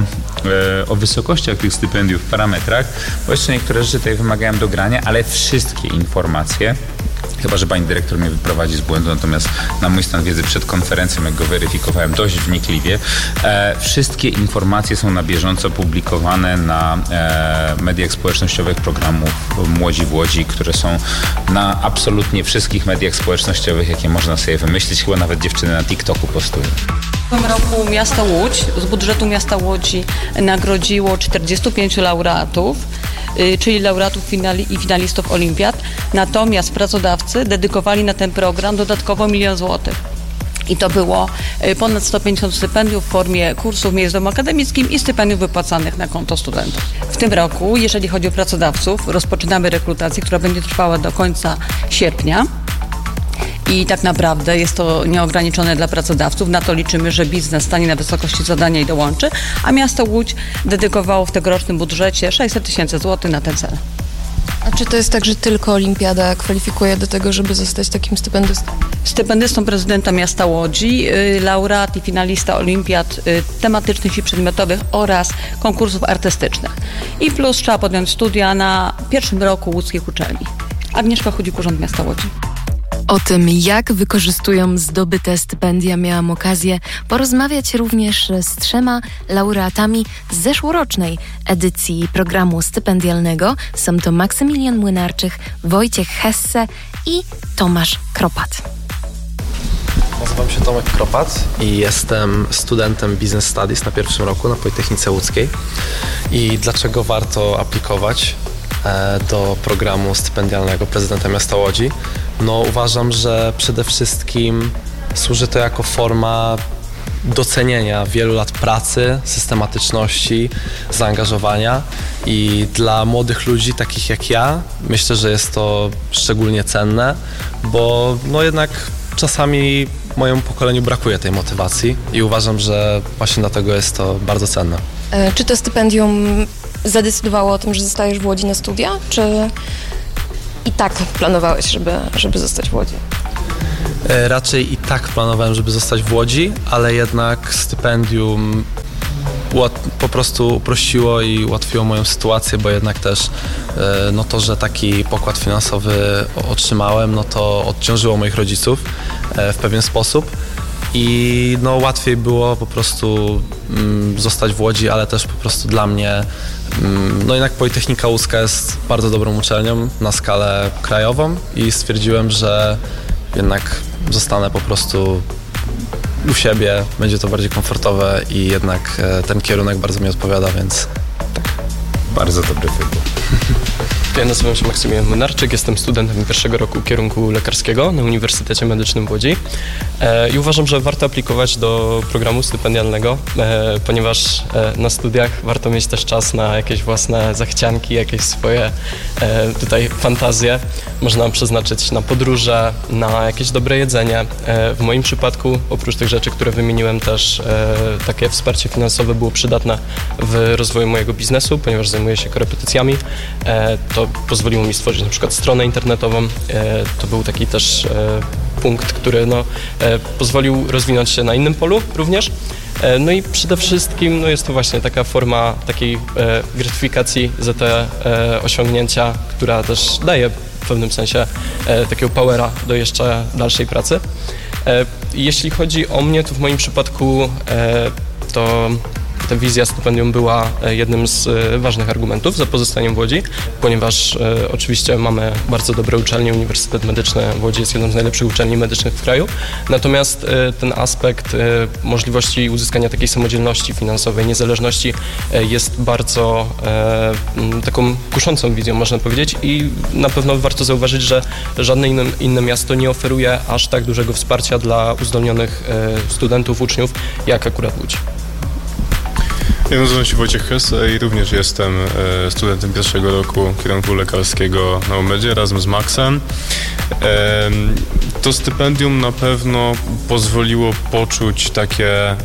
o wysokościach tych stypendiów, parametrach, bo jeszcze niektóre rzeczy tutaj wymagają dogrania, ale wszystkie informacje, chyba że pani dyrektor mnie wyprowadzi z błędu, natomiast na mój stan wiedzy przed konferencją, jak go weryfikowałem dość wnikliwie, wszystkie informacje są na bieżąco publikowane na mediach społecznościowych programów Młodzi w Łodzi, które są na absolutnie wszystkich mediach społecznościowych, jakie można sobie wymyślić. Chyba nawet dziewczyny na TikToku postują. W tym roku miasto Łódź, z budżetu miasta Łodzi nagrodziło 45 laureatów, czyli laureatów i finalistów olimpiad. Natomiast pracodawcy dedykowali na ten program dodatkowo 1 000 000 złotych. I to było ponad 150 stypendiów w formie kursów miejsc w domu akademickim i stypendiów wypłacanych na konto studentów. W tym roku, jeżeli chodzi o pracodawców, rozpoczynamy rekrutację, która będzie trwała do końca sierpnia. I tak naprawdę jest to nieograniczone dla pracodawców. Na to liczymy, że biznes stanie na wysokości zadania i dołączy, a miasto Łódź dedykowało w tegorocznym budżecie 600 000 złotych na ten cel. A Czy to jest tak, że tylko olimpiada kwalifikuje do tego, żeby zostać takim stypendystą? Stypendystą prezydenta miasta Łodzi, laureat i finalista olimpiad tematycznych i przedmiotowych oraz konkursów artystycznych. I plus trzeba podjąć studia na pierwszym roku łódzkich uczelni. Agnieszka Chudzik, Urząd Miasta Łodzi. O tym, jak wykorzystują zdobyte stypendia, miałam okazję porozmawiać również z 3 laureatami z zeszłorocznej edycji programu stypendialnego. Są to Maksymilian Młynarczyk, Wojciech Hesse i Tomasz Kropat. Nazywam się Tomek Kropat i jestem studentem Business Studies na pierwszym roku na Politechnice Łódzkiej. I dlaczego warto aplikować do programu stypendialnego prezydenta miasta Łodzi? No, uważam, że przede wszystkim służy to jako forma docenienia wielu lat pracy, systematyczności, zaangażowania i dla młodych ludzi takich jak ja myślę, że jest to szczególnie cenne, bo no jednak czasami mojemu pokoleniu brakuje tej motywacji i uważam, że właśnie dlatego jest to bardzo cenne. Czy to stypendium zadecydowało o tym, że zostajesz w Łodzi na studia, czy i tak planowałeś, żeby zostać w Łodzi? Raczej i tak planowałem, żeby zostać w Łodzi, ale jednak stypendium po prostu uprościło i ułatwiło moją sytuację, bo jednak też no to, że taki pokład finansowy otrzymałem, no to odciążyło moich rodziców w pewien sposób. I no łatwiej było po prostu zostać w Łodzi, ale też po prostu dla mnie no jednak Politechnika Łódzka jest bardzo dobrą uczelnią na skalę krajową i stwierdziłem, że jednak zostanę po prostu u siebie, będzie to bardziej komfortowe i jednak ten kierunek bardzo mi odpowiada, więc tak. Bardzo dobry wybór. Ja nazywam się Maksymilian Młynarczyk, jestem studentem pierwszego roku kierunku lekarskiego na Uniwersytecie Medycznym w Łodzi i uważam, że warto aplikować do programu stypendialnego, ponieważ na studiach warto mieć też czas na jakieś własne zachcianki, jakieś swoje tutaj fantazje. Można przeznaczyć na podróże, na jakieś dobre jedzenie. W moim przypadku, oprócz tych rzeczy, które wymieniłem, też takie wsparcie finansowe było przydatne w rozwoju mojego biznesu, ponieważ zajmuję się korepetycjami. To pozwoliło mi stworzyć na przykład stronę internetową. To był taki też punkt, który pozwolił rozwinąć się na innym polu również. No i przede wszystkim jest to właśnie taka forma takiej gratyfikacji za te osiągnięcia, która też daje w pewnym sensie takiego powera do jeszcze dalszej pracy. Jeśli chodzi o mnie, to w moim przypadku to ta wizja stypendium była jednym z ważnych argumentów za pozostaniem w Łodzi, ponieważ oczywiście mamy bardzo dobre uczelnie. Uniwersytet Medyczny w Łodzi jest jedną z najlepszych uczelni medycznych w kraju. Natomiast ten aspekt możliwości uzyskania takiej samodzielności finansowej, niezależności jest bardzo taką kuszącą wizją, można powiedzieć, i na pewno warto zauważyć, że żadne inne miasto nie oferuje aż tak dużego wsparcia dla uzdolnionych studentów, uczniów, jak akurat Łódź. Ja nazywam się Wojciech Hesse i również jestem studentem pierwszego roku kierunku lekarskiego na UMED-zie razem z Maxem. To stypendium na pewno pozwoliło poczuć takie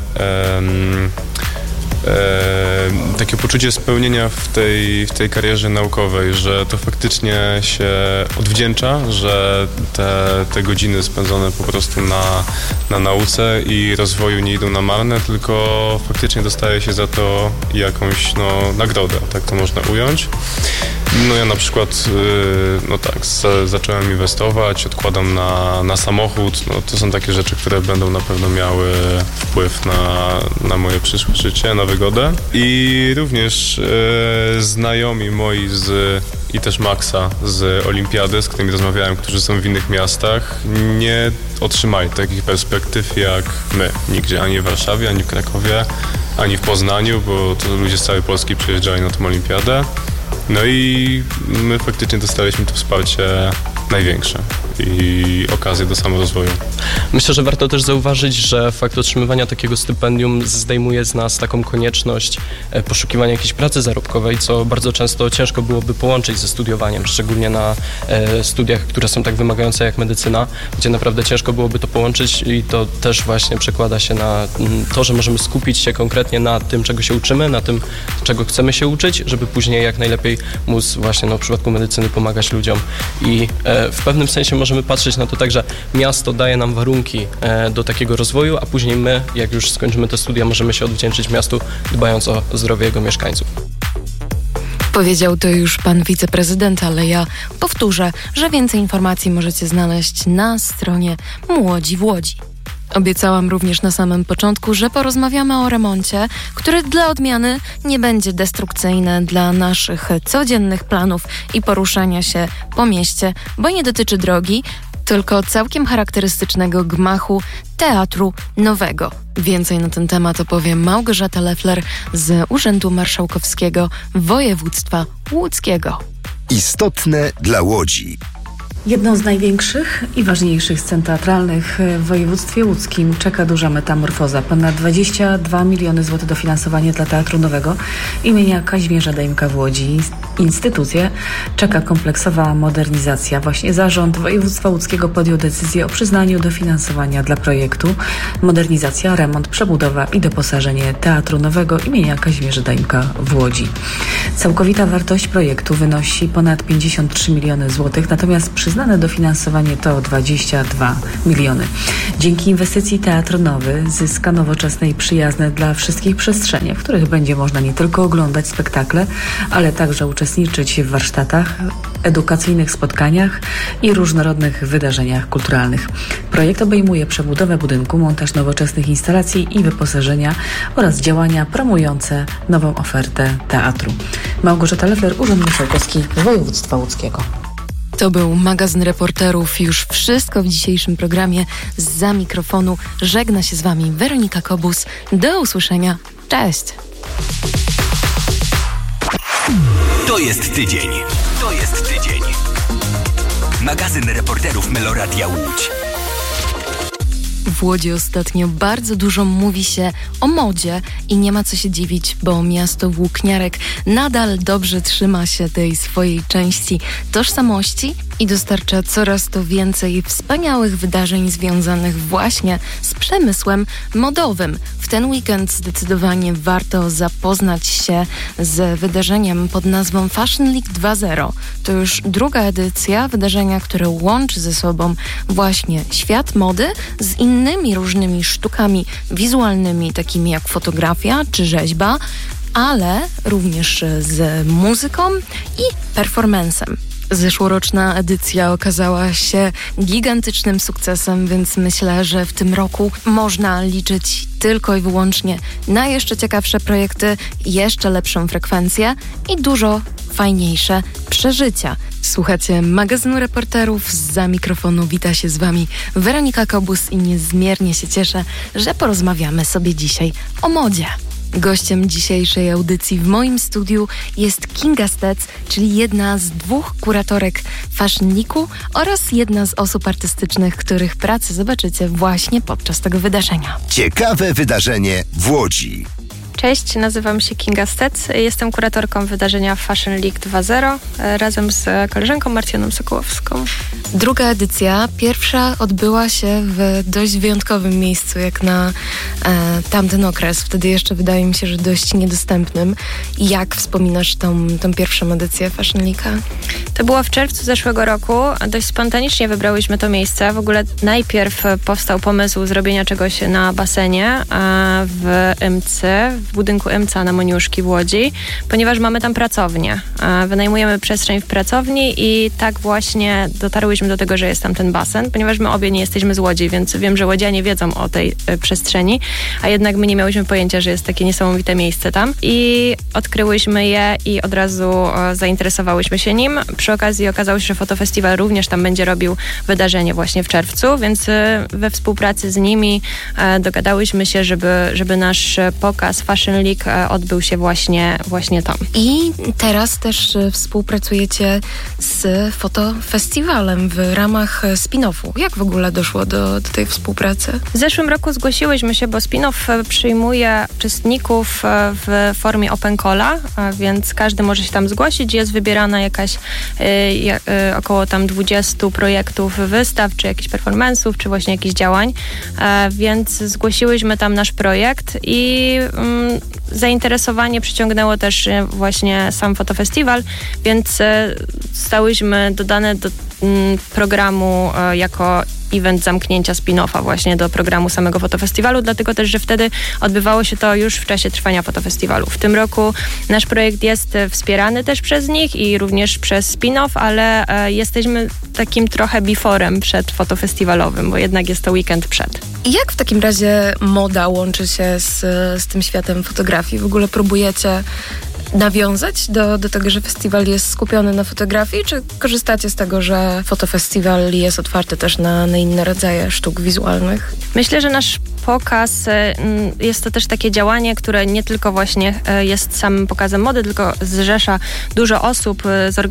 poczucie spełnienia w tej karierze naukowej, że to faktycznie się odwdzięcza, że te godziny spędzone po prostu na nauce i rozwoju nie idą na marne, tylko faktycznie dostaje się za to jakąś nagrodę, tak to można ująć. No ja na przykład zacząłem inwestować, odkładam na samochód. To są takie rzeczy, które będą na pewno miały wpływ na moje przyszłe życie, na wygodę. I również znajomi moi i też Maxa z Olimpiady, z którymi rozmawiałem, którzy są w innych miastach, nie otrzymali takich perspektyw jak my. Nigdzie, ani w Warszawie, ani w Krakowie, ani w Poznaniu, bo to ludzie z całej Polski przyjeżdżali na tę Olimpiadę. No i my faktycznie dostaliśmy to wsparcie największe i okazję do samorozwoju. Myślę, że warto też zauważyć, że fakt otrzymywania takiego stypendium zdejmuje z nas taką konieczność poszukiwania jakiejś pracy zarobkowej, co bardzo często ciężko byłoby połączyć ze studiowaniem, szczególnie na studiach, które są tak wymagające jak medycyna, gdzie naprawdę ciężko byłoby to połączyć i to też właśnie przekłada się na to, że możemy skupić się konkretnie na tym, czego się uczymy, na tym, czego chcemy się uczyć, żeby później jak najlepiej móc właśnie w przypadku medycyny pomagać ludziom. I w pewnym sensie możemy patrzeć na to tak, że miasto daje nam warunki do takiego rozwoju, a później my, jak już skończymy te studia, możemy się odwdzięczyć miastu, dbając o zdrowie jego mieszkańców. Powiedział to już pan wiceprezydent, ale ja powtórzę, że więcej informacji możecie znaleźć na stronie Młodzi w Łodzi. Obiecałam również na samym początku, że porozmawiamy o remoncie, który dla odmiany nie będzie destrukcyjny dla naszych codziennych planów i poruszania się po mieście, bo nie dotyczy drogi, tylko całkiem charakterystycznego gmachu Teatru Nowego. Więcej na ten temat opowie Małgorzata Leffler z Urzędu Marszałkowskiego Województwa Łódzkiego. Istotne dla Łodzi. Jedną z największych i ważniejszych scen teatralnych w województwie łódzkim czeka duża metamorfoza. Ponad 22 miliony złotych dofinansowanie dla Teatru Nowego imienia Kazimierza Dejmka w Łodzi. Instytucję czeka kompleksowa modernizacja. Właśnie Zarząd Województwa Łódzkiego podjął decyzję o przyznaniu dofinansowania dla projektu modernizacja, remont, przebudowa i doposażenie Teatru Nowego imienia Kazimierza Dejmka w Łodzi. Całkowita wartość projektu wynosi ponad 53 miliony złotych, natomiast przyznane dofinansowanie to 22 miliony. Dzięki inwestycji Teatr Nowy zyska nowoczesne i przyjazne dla wszystkich przestrzenie, w których będzie można nie tylko oglądać spektakle, ale także uczestniczyć w warsztatach, edukacyjnych spotkaniach i różnorodnych wydarzeniach kulturalnych. Projekt obejmuje przebudowę budynku, montaż nowoczesnych instalacji i wyposażenia oraz działania promujące nową ofertę teatru. Małgorzata Leffler, Urząd Marszałkowski Województwa Łódzkiego. To był magazyn reporterów. Już wszystko w dzisiejszym programie. Zza mikrofonu żegna się z wami Weronika Kobus. Do usłyszenia. Cześć! To jest tydzień. To jest tydzień. Magazyn reporterów Meloradia Łódź. W Łodzi ostatnio bardzo dużo mówi się o modzie i nie ma co się dziwić, bo miasto włókniarek nadal dobrze trzyma się tej swojej części tożsamości i dostarcza coraz to więcej wspaniałych wydarzeń związanych właśnie z przemysłem modowym. W ten weekend zdecydowanie warto zapoznać się z wydarzeniem pod nazwą Fashion League 2.0. To już druga edycja wydarzenia, które łączy ze sobą właśnie świat mody z innymi różnymi sztukami wizualnymi, takimi jak fotografia czy rzeźba, ale również z muzyką i performancem. Zeszłoroczna edycja okazała się gigantycznym sukcesem, więc myślę, że w tym roku można liczyć tylko i wyłącznie na jeszcze ciekawsze projekty, jeszcze lepszą frekwencję i dużo fajniejsze przeżycia. Słuchacie magazynu reporterów. Zza mikrofonu wita się z wami Weronika Kobus i niezmiernie się cieszę, że porozmawiamy sobie dzisiaj o modzie. Gościem dzisiejszej audycji w moim studiu jest Kinga Stec, czyli jedna z dwóch kuratorek Fashion Weeku oraz jedna z osób artystycznych, których pracę zobaczycie właśnie podczas tego wydarzenia. Ciekawe wydarzenie w Łodzi. Cześć, nazywam się Kinga Stec. Jestem kuratorką wydarzenia Fashion League 2.0 razem z koleżanką Marcjoną Sokołowską. Druga edycja, pierwsza odbyła się w dość wyjątkowym miejscu, jak na tamten okres. Wtedy jeszcze wydaje mi się, że dość niedostępnym. Jak wspominasz tą pierwszą edycję Fashion League'a? To było w czerwcu zeszłego roku. Dość spontanicznie wybrałyśmy to miejsce. W ogóle najpierw powstał pomysł zrobienia czegoś na basenie w MC, w budynku MC na Moniuszki w Łodzi, ponieważ mamy tam pracownię. Wynajmujemy przestrzeń w pracowni i tak właśnie dotarłyśmy do tego, że jest tam ten basen, ponieważ my obie nie jesteśmy z Łodzi, więc wiem, że łodzianie wiedzą o tej przestrzeni, a jednak my nie miałyśmy pojęcia, że jest takie niesamowite miejsce tam i odkryłyśmy je i od razu zainteresowałyśmy się nim. Przy okazji okazało się, że Fotofestiwal również tam będzie robił wydarzenie właśnie w czerwcu, więc we współpracy z nimi dogadałyśmy się, żeby nasz pokaz Fashion League odbył się właśnie tam. I teraz też współpracujecie z Fotofestiwalem w ramach spin-offu. Jak w ogóle doszło do tej współpracy? W zeszłym roku zgłosiłyśmy się, bo spin-off przyjmuje uczestników w formie open calla, więc każdy może się tam zgłosić. Jest wybierana jakaś około tam 20 projektów wystaw, czy jakichś performance'ów, czy właśnie jakichś działań, więc zgłosiłyśmy tam nasz projekt i zainteresowanie przyciągnęło też właśnie sam fotofestiwal, więc zostałyśmy dodane do programu jako event zamknięcia spin-offa właśnie do programu samego fotofestiwalu, dlatego też, że wtedy odbywało się to już w czasie trwania fotofestiwalu. W tym roku nasz projekt jest wspierany też przez nich i również przez spin-off, ale jesteśmy takim trochę before'em przedfotofestiwalowym, bo jednak jest to weekend przed. I jak w takim razie moda łączy się z tym światem fotografii? W ogóle próbujecie nawiązać do tego, że festiwal jest skupiony na fotografii, czy korzystacie z tego, że fotofestiwal jest otwarty też na inne rodzaje sztuk wizualnych? Myślę, że nasz pokaz jest to też takie działanie, które nie tylko właśnie jest samym pokazem mody, tylko zrzesza dużo osób,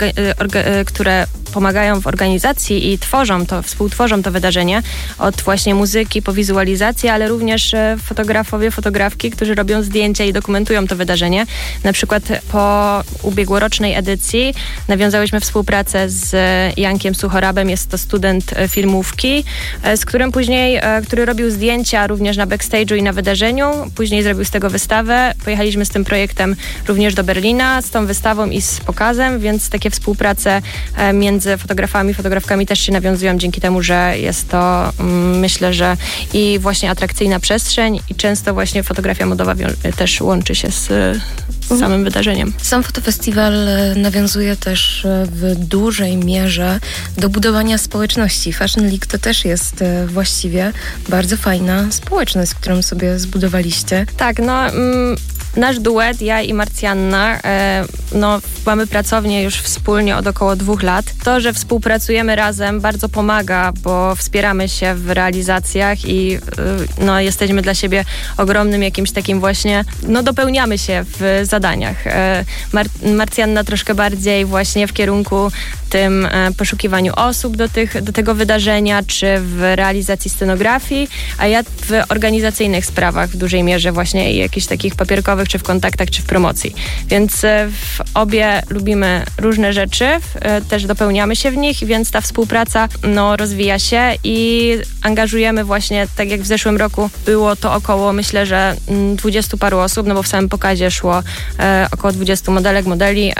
które pomagają w organizacji i współtworzą to wydarzenie, od właśnie muzyki po wizualizację, ale również fotografowie, fotografki, którzy robią zdjęcia i dokumentują to wydarzenie. Na przykład po ubiegłorocznej edycji nawiązałyśmy współpracę z Jankiem Suchorabem, jest to student filmówki, z którym później, który robił zdjęcia również na backstage'u i na wydarzeniu, później zrobił z tego wystawę. Pojechaliśmy z tym projektem również do Berlina, z tą wystawą i z pokazem, więc takie współprace między fotografami, fotografkami też się nawiązują dzięki temu, że jest to, myślę, że i właśnie atrakcyjna przestrzeń i często właśnie fotografia modowa też łączy się z samym wydarzeniem. Sam fotofestiwal nawiązuje też w dużej mierze do budowania społeczności. Fashion League to też jest właściwie bardzo fajna społeczność, którą sobie zbudowaliście. Tak, nasz duet, ja i Marcjanna, mamy pracownię już wspólnie od około 2 lat. To, że współpracujemy razem, bardzo pomaga, bo wspieramy się w realizacjach i jesteśmy dla siebie ogromnym jakimś takim właśnie, dopełniamy się w zadaniach. Marcjanna troszkę bardziej właśnie w kierunku tym poszukiwaniu osób do tego wydarzenia, czy w realizacji scenografii, a ja w organizacyjnych sprawach w dużej mierze właśnie jakichś takich papierkowych, czy w kontaktach, czy w promocji. Więc obie lubimy różne rzeczy, też dopełniamy się w nich, więc ta współpraca rozwija się i angażujemy właśnie, tak jak w zeszłym roku było to około, myślę, że 20 paru osób, bo w samym pokazie szło około 20 modelek, modeli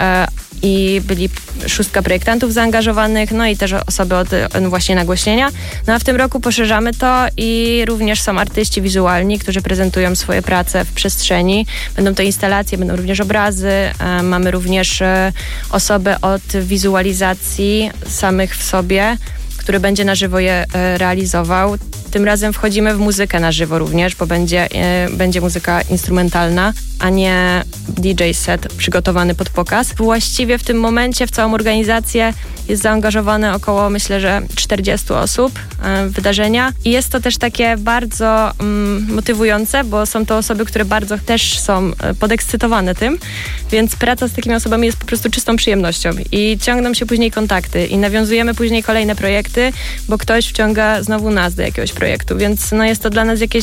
i byli 6 projektantów zaangażowanych, i też osoby od właśnie nagłośnienia. A w tym roku poszerzamy to i również są artyści wizualni, którzy prezentują swoje prace w przestrzeni. Będą to instalacje, będą również obrazy. Mamy również osoby od wizualizacji samych w sobie, który będzie na żywo je realizował. Tym razem wchodzimy w muzykę na żywo również, bo będzie muzyka instrumentalna, a nie DJ set przygotowany pod pokaz. Właściwie w tym momencie w całą organizację jest zaangażowane około, myślę, że 40 osób wydarzenia i jest to też takie bardzo motywujące, bo są to osoby, które bardzo też są podekscytowane tym, więc praca z takimi osobami jest po prostu czystą przyjemnością i ciągną się później kontakty i nawiązujemy później kolejne projekty, bo ktoś wciąga znowu nas do jakiegoś projektu, więc jest to dla nas jakieś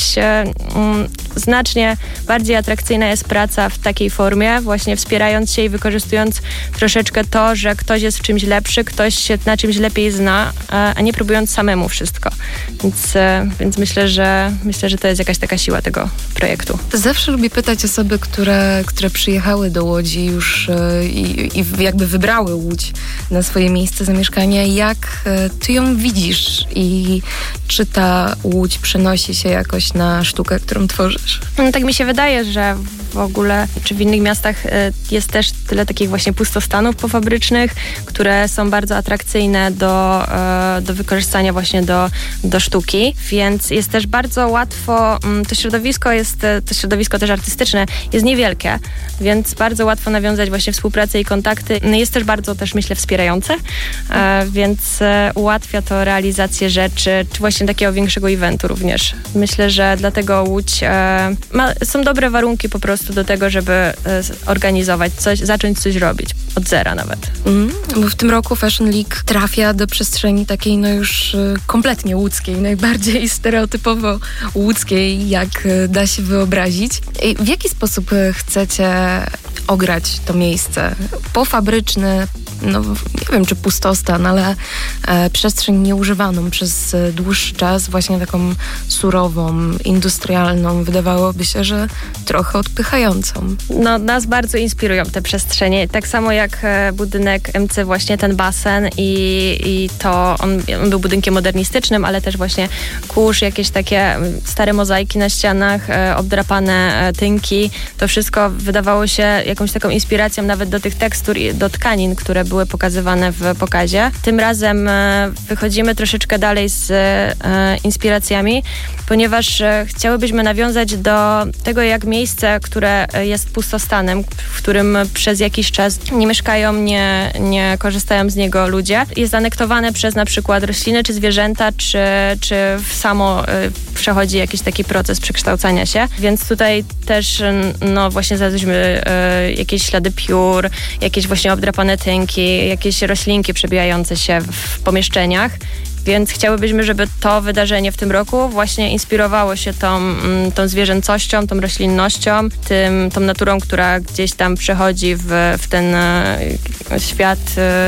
znacznie bardziej atrakcyjna jest praca w takiej formie, właśnie wspierając się i wykorzystując troszeczkę to, że ktoś jest w czymś lepszy, ktoś się na czymś lepiej zna, a nie próbując samemu wszystko. Więc myślę, że to jest jakaś taka siła tego projektu. Zawsze lubię pytać osoby, które przyjechały do Łodzi już i jakby wybrały Łódź na swoje miejsce zamieszkania, jak ty ją widzisz i czy ta Łódź przenosi się jakoś na sztukę, którą tworzysz? Tak mi się wydaje, że w ogóle, czy w innych miastach jest też tyle takich właśnie pustostanów pofabrycznych, które są bardzo atrakcyjne do wykorzystania właśnie do sztuki, więc jest też bardzo łatwo, to środowisko też artystyczne jest niewielkie, więc bardzo łatwo nawiązać właśnie współpracę i kontakty. Jest też bardzo myślę wspierające, więc ułatwia to realizację rzeczy, czy właśnie takiego większego eventu również. Myślę, że dlatego Łódź są dobre warunki po prostu do tego, żeby organizować coś, zacząć coś robić. Od zera nawet. Bo w tym roku Fashion League trafia do przestrzeni takiej już kompletnie łódzkiej, najbardziej stereotypowo łódzkiej, jak da się wyobrazić. W jaki sposób chcecie ograć to miejsce? Pofabryczne, no nie wiem czy pustostan, ale przestrzeń nieużywaną przez dłuższy czas, właśnie taką surową, industrialną, wydawałoby się, że trochę odpychającą. No, nas bardzo inspirują te przestrzenie. Tak samo jak budynek MC, właśnie ten basen i to on był budynkiem modernistycznym, ale też właśnie kurz, jakieś takie stare mozaiki na ścianach, obdrapane tynki. To wszystko wydawało się jakąś taką inspiracją nawet do tych tekstur i do tkanin, które były pokazywane w pokazie. Tym razem wychodzimy troszeczkę dalej z inspiracjami, ponieważ chciałybyśmy nawiązać do tego, jak miejsce, które jest pustostanem, w którym przez jakiś czas nie mieszkają, nie korzystają z niego ludzie, jest anektowane przez na przykład rośliny czy zwierzęta, czy samo przechodzi jakiś taki proces przekształcania się. Więc tutaj też no właśnie znaleźliśmy jakieś ślady piór, jakieś właśnie obdrapane tynki, jakieś roślinki przebijające się w pomieszczeniach. Więc chciałybyśmy, żeby to wydarzenie w tym roku właśnie inspirowało się tą zwierzęcością, tą roślinnością, tą naturą, która gdzieś tam przechodzi w ten świat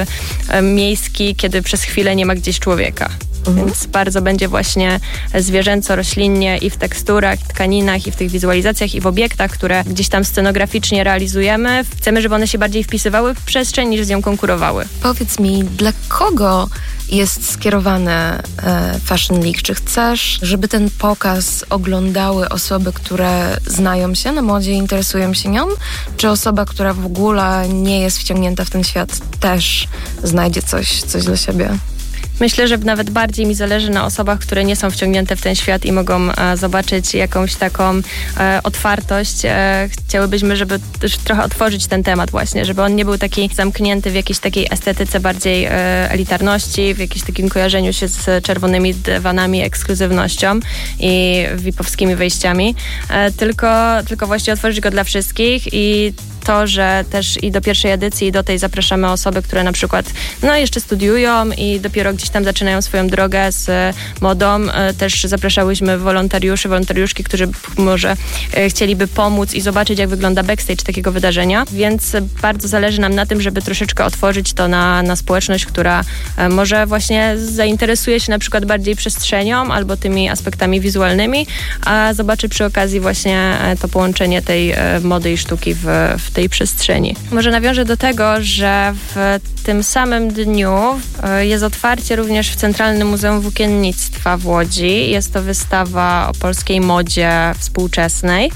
miejski, kiedy przez chwilę nie ma gdzieś człowieka. Więc bardzo będzie właśnie zwierzęco, roślinnie i w teksturach, i w tkaninach, i w tych wizualizacjach, i w obiektach, które gdzieś tam scenograficznie realizujemy. Chcemy, żeby one się bardziej wpisywały w przestrzeń, niż z nią konkurowały. Powiedz mi, dla kogo jest skierowane Fashion Week? Czy chcesz, żeby ten pokaz oglądały osoby, które znają się na modzie, interesują się nią? Czy osoba, która w ogóle nie jest wciągnięta w ten świat, też znajdzie coś dla siebie? Myślę, że nawet bardziej mi zależy na osobach, które nie są wciągnięte w ten świat i mogą zobaczyć jakąś taką otwartość. Chciałybyśmy, żeby też trochę otworzyć ten temat właśnie, żeby on nie był taki zamknięty w jakiejś takiej estetyce bardziej elitarności, w jakimś takim kojarzeniu się z czerwonymi dywanami, ekskluzywnością i VIP-owskimi wejściami, tylko właśnie otworzyć go dla wszystkich i to, że też i do pierwszej edycji i do tej zapraszamy osoby, które na przykład jeszcze studiują i dopiero gdzieś tam zaczynają swoją drogę z modą. Też zapraszałyśmy wolontariuszki, którzy może chcieliby pomóc i zobaczyć, jak wygląda backstage takiego wydarzenia, więc bardzo zależy nam na tym, żeby troszeczkę otworzyć to na społeczność, która może właśnie zainteresuje się na przykład bardziej przestrzenią albo tymi aspektami wizualnymi, a zobaczy przy okazji właśnie to połączenie tej mody i sztuki w tej przestrzeni. Może nawiążę do tego, że w tym samym dniu jest otwarcie również w Centralnym Muzeum Włókiennictwa w Łodzi. Jest to wystawa o polskiej modzie współczesnej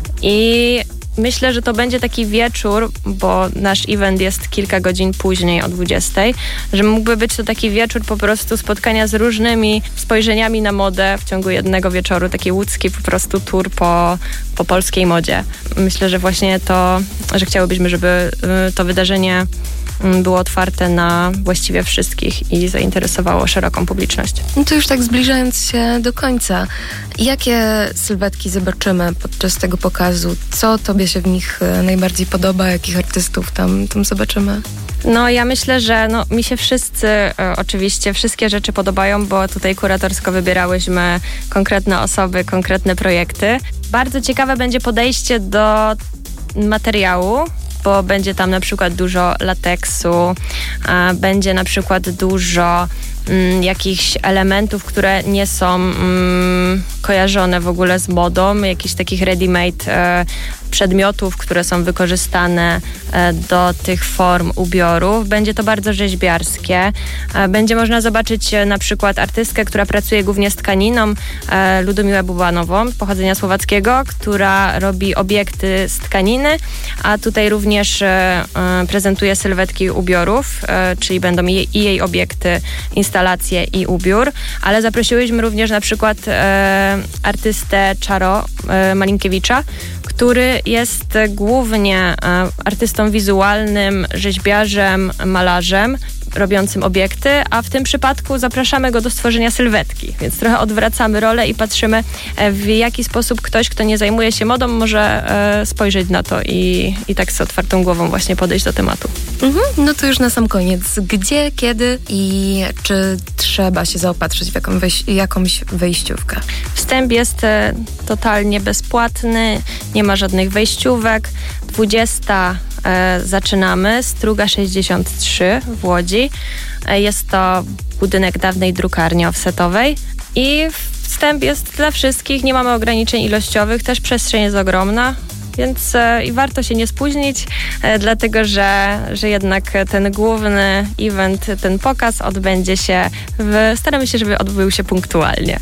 i myślę, że to będzie taki wieczór, bo nasz event jest kilka godzin później o 20:00, że mógłby być to taki wieczór po prostu spotkania z różnymi spojrzeniami na modę w ciągu jednego wieczoru, taki łódzki po prostu tour po polskiej modzie. Myślę, że właśnie że chciałybyśmy, żeby to wydarzenie było otwarte na właściwie wszystkich i zainteresowało szeroką publiczność. No to już tak zbliżając się do końca, jakie sylwetki zobaczymy podczas tego pokazu? Co tobie się w nich najbardziej podoba? Jakich artystów tam zobaczymy? No ja myślę, że mi się oczywiście wszystkie rzeczy podobają, bo tutaj kuratorsko wybierałyśmy konkretne osoby, konkretne projekty. Bardzo ciekawe będzie podejście do materiału, bo będzie tam na przykład dużo lateksu, będzie na przykład dużo jakichś elementów, które nie są kojarzone w ogóle z modą, jakichś takich ready-made przedmiotów, które są wykorzystane do tych form ubiorów. Będzie to bardzo rzeźbiarskie. Będzie można zobaczyć na przykład artystkę, która pracuje głównie z tkaniną, Ludomiłę Bubanową, pochodzenia słowackiego, która robi obiekty z tkaniny, a tutaj również prezentuje sylwetki ubiorów, czyli będą jej obiekty, instalacje i ubiór, ale zaprosiłyśmy również na przykład artystę Czaro Malinkiewicza, który jest głównie artystą wizualnym, rzeźbiarzem, malarzem. robiącym obiekty, a w tym przypadku zapraszamy go do stworzenia sylwetki, więc trochę odwracamy rolę i patrzymy, w jaki sposób ktoś, kto nie zajmuje się modą, może spojrzeć na to i tak z otwartą głową właśnie podejść do tematu. No to już na sam koniec. Gdzie, kiedy i czy trzeba się zaopatrzyć w jakąś wejściówkę? Wstęp jest totalnie bezpłatny, nie ma żadnych wejściówek. 20 zaczynamy, Struga 63 w Łodzi. Jest to budynek dawnej drukarni offsetowej i wstęp jest dla wszystkich, nie mamy ograniczeń ilościowych, też przestrzeń jest ogromna. Więc i warto się nie spóźnić, dlatego że jednak ten główny event, ten pokaz odbędzie się staramy się, żeby odbył się punktualnie.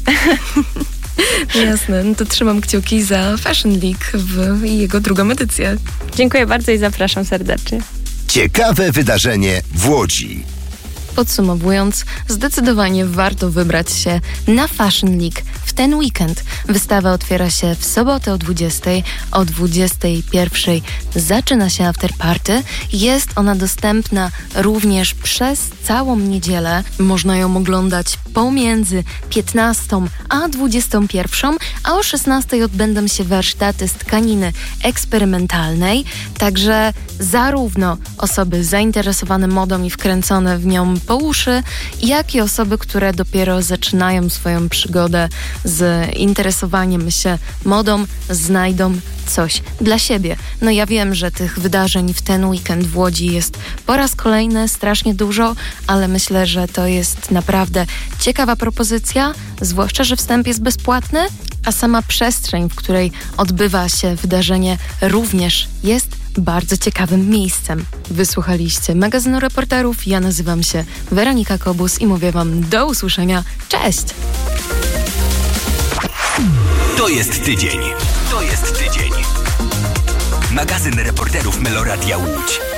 Jasne, no to trzymam kciuki za Fashion Week i jego drugą edycję. Dziękuję bardzo i zapraszam serdecznie. Ciekawe wydarzenie w Łodzi. Podsumowując, zdecydowanie warto wybrać się na Fashion Week w ten weekend. Wystawa otwiera się w sobotę o 20:00, o 21:00 zaczyna się afterparty. Jest ona dostępna również przez całą niedzielę. Można ją oglądać pomiędzy 15:00 a 21:00, a o 16:00 odbędą się warsztaty z tkaniny eksperymentalnej. Także zarówno osoby zainteresowane modą i wkręcone w nią po uszy, jak i osoby, które dopiero zaczynają swoją przygodę z interesowaniem się modą, znajdą coś dla siebie. No ja wiem, że tych wydarzeń w ten weekend w Łodzi jest po raz kolejny strasznie dużo, ale myślę, że to jest naprawdę ciekawa propozycja, zwłaszcza, że wstęp jest bezpłatny, a sama przestrzeń, w której odbywa się wydarzenie, również jest bardzo ciekawym miejscem. Wysłuchaliście magazynu reporterów. Ja nazywam się Weronika Kobus i mówię wam do usłyszenia. Cześć! To jest tydzień. Magazyn reporterów Meloradia Łódź.